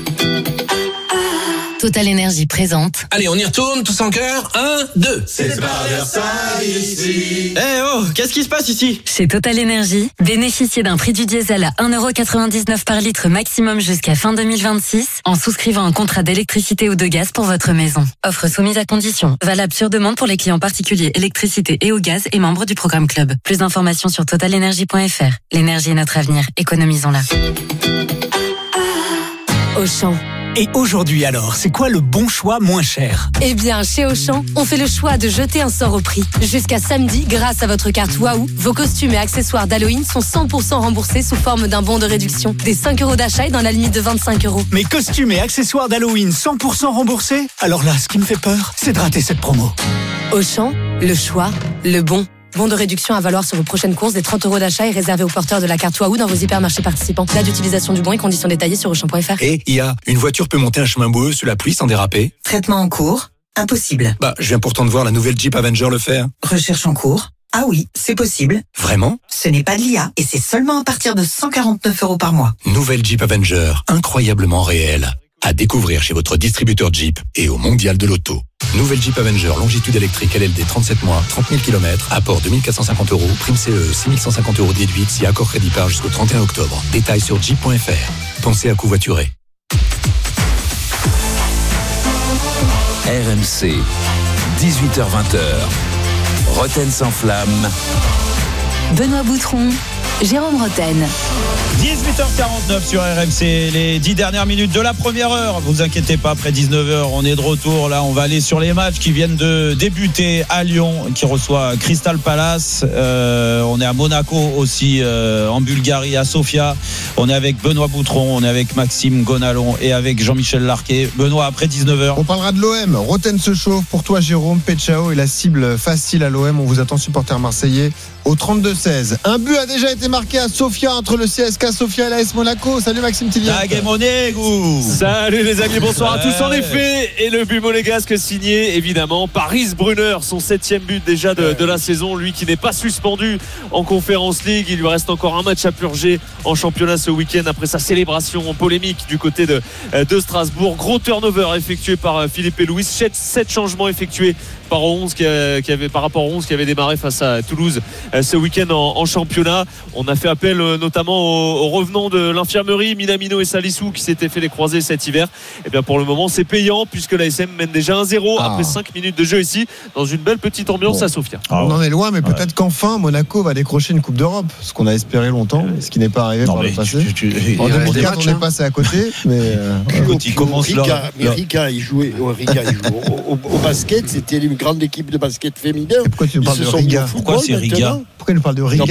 Total Énergie présente. Allez, on y retourne, tous en cœur. Un, deux. C'est pas Versailles ici. Eh oh, qu'est-ce qui se passe ici? Chez Total Énergie, bénéficiez d'un prix du diesel à un euro quatre-vingt-dix-neuf par litre maximum jusqu'à fin deux mille vingt-six en souscrivant un contrat d'électricité ou de gaz pour votre maison. Offre soumise à condition. Valable sur demande pour les clients particuliers électricité et au gaz et membres du programme Club. Plus d'informations sur total énergie point f r. L'énergie est notre avenir. Économisons-la. Auchan. Et aujourd'hui alors, c'est quoi le bon choix moins cher? Eh bien, chez Auchan, on fait le choix de jeter un sort au prix. Jusqu'à samedi, grâce à votre carte Waouh, vos costumes et accessoires d'Halloween sont cent pour cent remboursés sous forme d'un bon de réduction. Des cinq euros d'achat et dans la limite de vingt-cinq euros. Mes costumes et accessoires d'Halloween cent pour cent remboursés? Alors là, ce qui me fait peur, c'est de rater cette promo. Auchan, le choix, le bon. Bon de réduction à valoir sur vos prochaines courses. Des trente euros d'achat et réservé aux porteurs de la carte Waouh dans vos hypermarchés participants. Date d'utilisation du bon et conditions détaillées sur auchan point f r. Et I A, une voiture peut monter un chemin boueux sous la pluie sans déraper? Traitement en cours? Impossible. Bah, je viens pourtant de voir la nouvelle Jeep Avenger le faire. Recherche en cours? Ah oui, c'est possible. Vraiment? Ce n'est pas de l'I A et c'est seulement à partir de cent quarante-neuf euros par mois. Nouvelle Jeep Avenger, incroyablement réelle. À découvrir chez votre distributeur Jeep et au Mondial de l'Auto. Nouvelle Jeep Avenger, longitude électrique L L D trente-sept mois, trente mille kilomètres, apport deux mille quatre cent cinquante euros, prime C E, six mille cent cinquante euros déduite si accord crédit par jusqu'au trente et un octobre. Détails sur jeep point f r. Pensez à covoiturer. R M C, dix-huit heures vingt. Roten sans flamme. Benoît Boutron, Jérôme Roten. dix-huit heures quarante-neuf sur R M C, les dix dernières minutes de la première heure. Vous inquiétez pas, après dix-neuf heures, on est de retour. Là, on va aller sur les matchs qui viennent de débuter à Lyon, qui reçoit Crystal Palace. Euh, on est à Monaco aussi, euh, en Bulgarie, à Sofia. On est avec Benoît Boutron, on est avec Maxime Gonalon et avec Jean-Michel Larquet. Benoît, après dix-neuf heures. On parlera de l'O M. Roten se chauffe pour toi, Jérôme. Pechao est la cible facile à l'O M. On vous attend, supporter marseillais, au trente-deux seize. Un but a déjà été marqué à Sofia entre le C S K Sofia et l'A S Monaco. Salut Maxime Tillier. Salut les amis, bonsoir à tous. En effet, et le but monégasque signé évidemment par Paris Brunner, son septième but déjà de, de la saison. Lui qui n'est pas suspendu en Conference League. Il lui reste encore un match à purger en championnat ce week-end après sa célébration en polémique du côté de, de Strasbourg. Gros turnover effectué par Philippe Louis. sept changements effectués par onze qui, qui avait, par rapport aux onze qui avait démarré face à Toulouse ce week-end en, en championnat. On a fait appel notamment aux, aux revenants de l'infirmerie, Minamino et Salissou, qui s'étaient fait les croisés cet hiver. Et bien pour le moment c'est payant puisque l'A S M mène déjà un zéro ah. après cinq minutes de jeu ici dans une belle petite ambiance bon. à Sofia. Ah, on en est loin, mais ouais. peut-être qu'enfin Monaco va décrocher une Coupe d'Europe, ce qu'on a espéré longtemps, ce qui n'est pas arrivé non, par le passé. Tu, tu, tu, en deux mille quatre, on est passé à côté, mais euh, écoute, il commence Riga, leur... mais Riga, il jouait, oh, Riga, il jouait au, au, au basket, c'était une grande équipe de basket féminin. Et pourquoi tu nous parles de Riga? Pourquoi c'est Riga? Pourquoi il nous parle de Riga?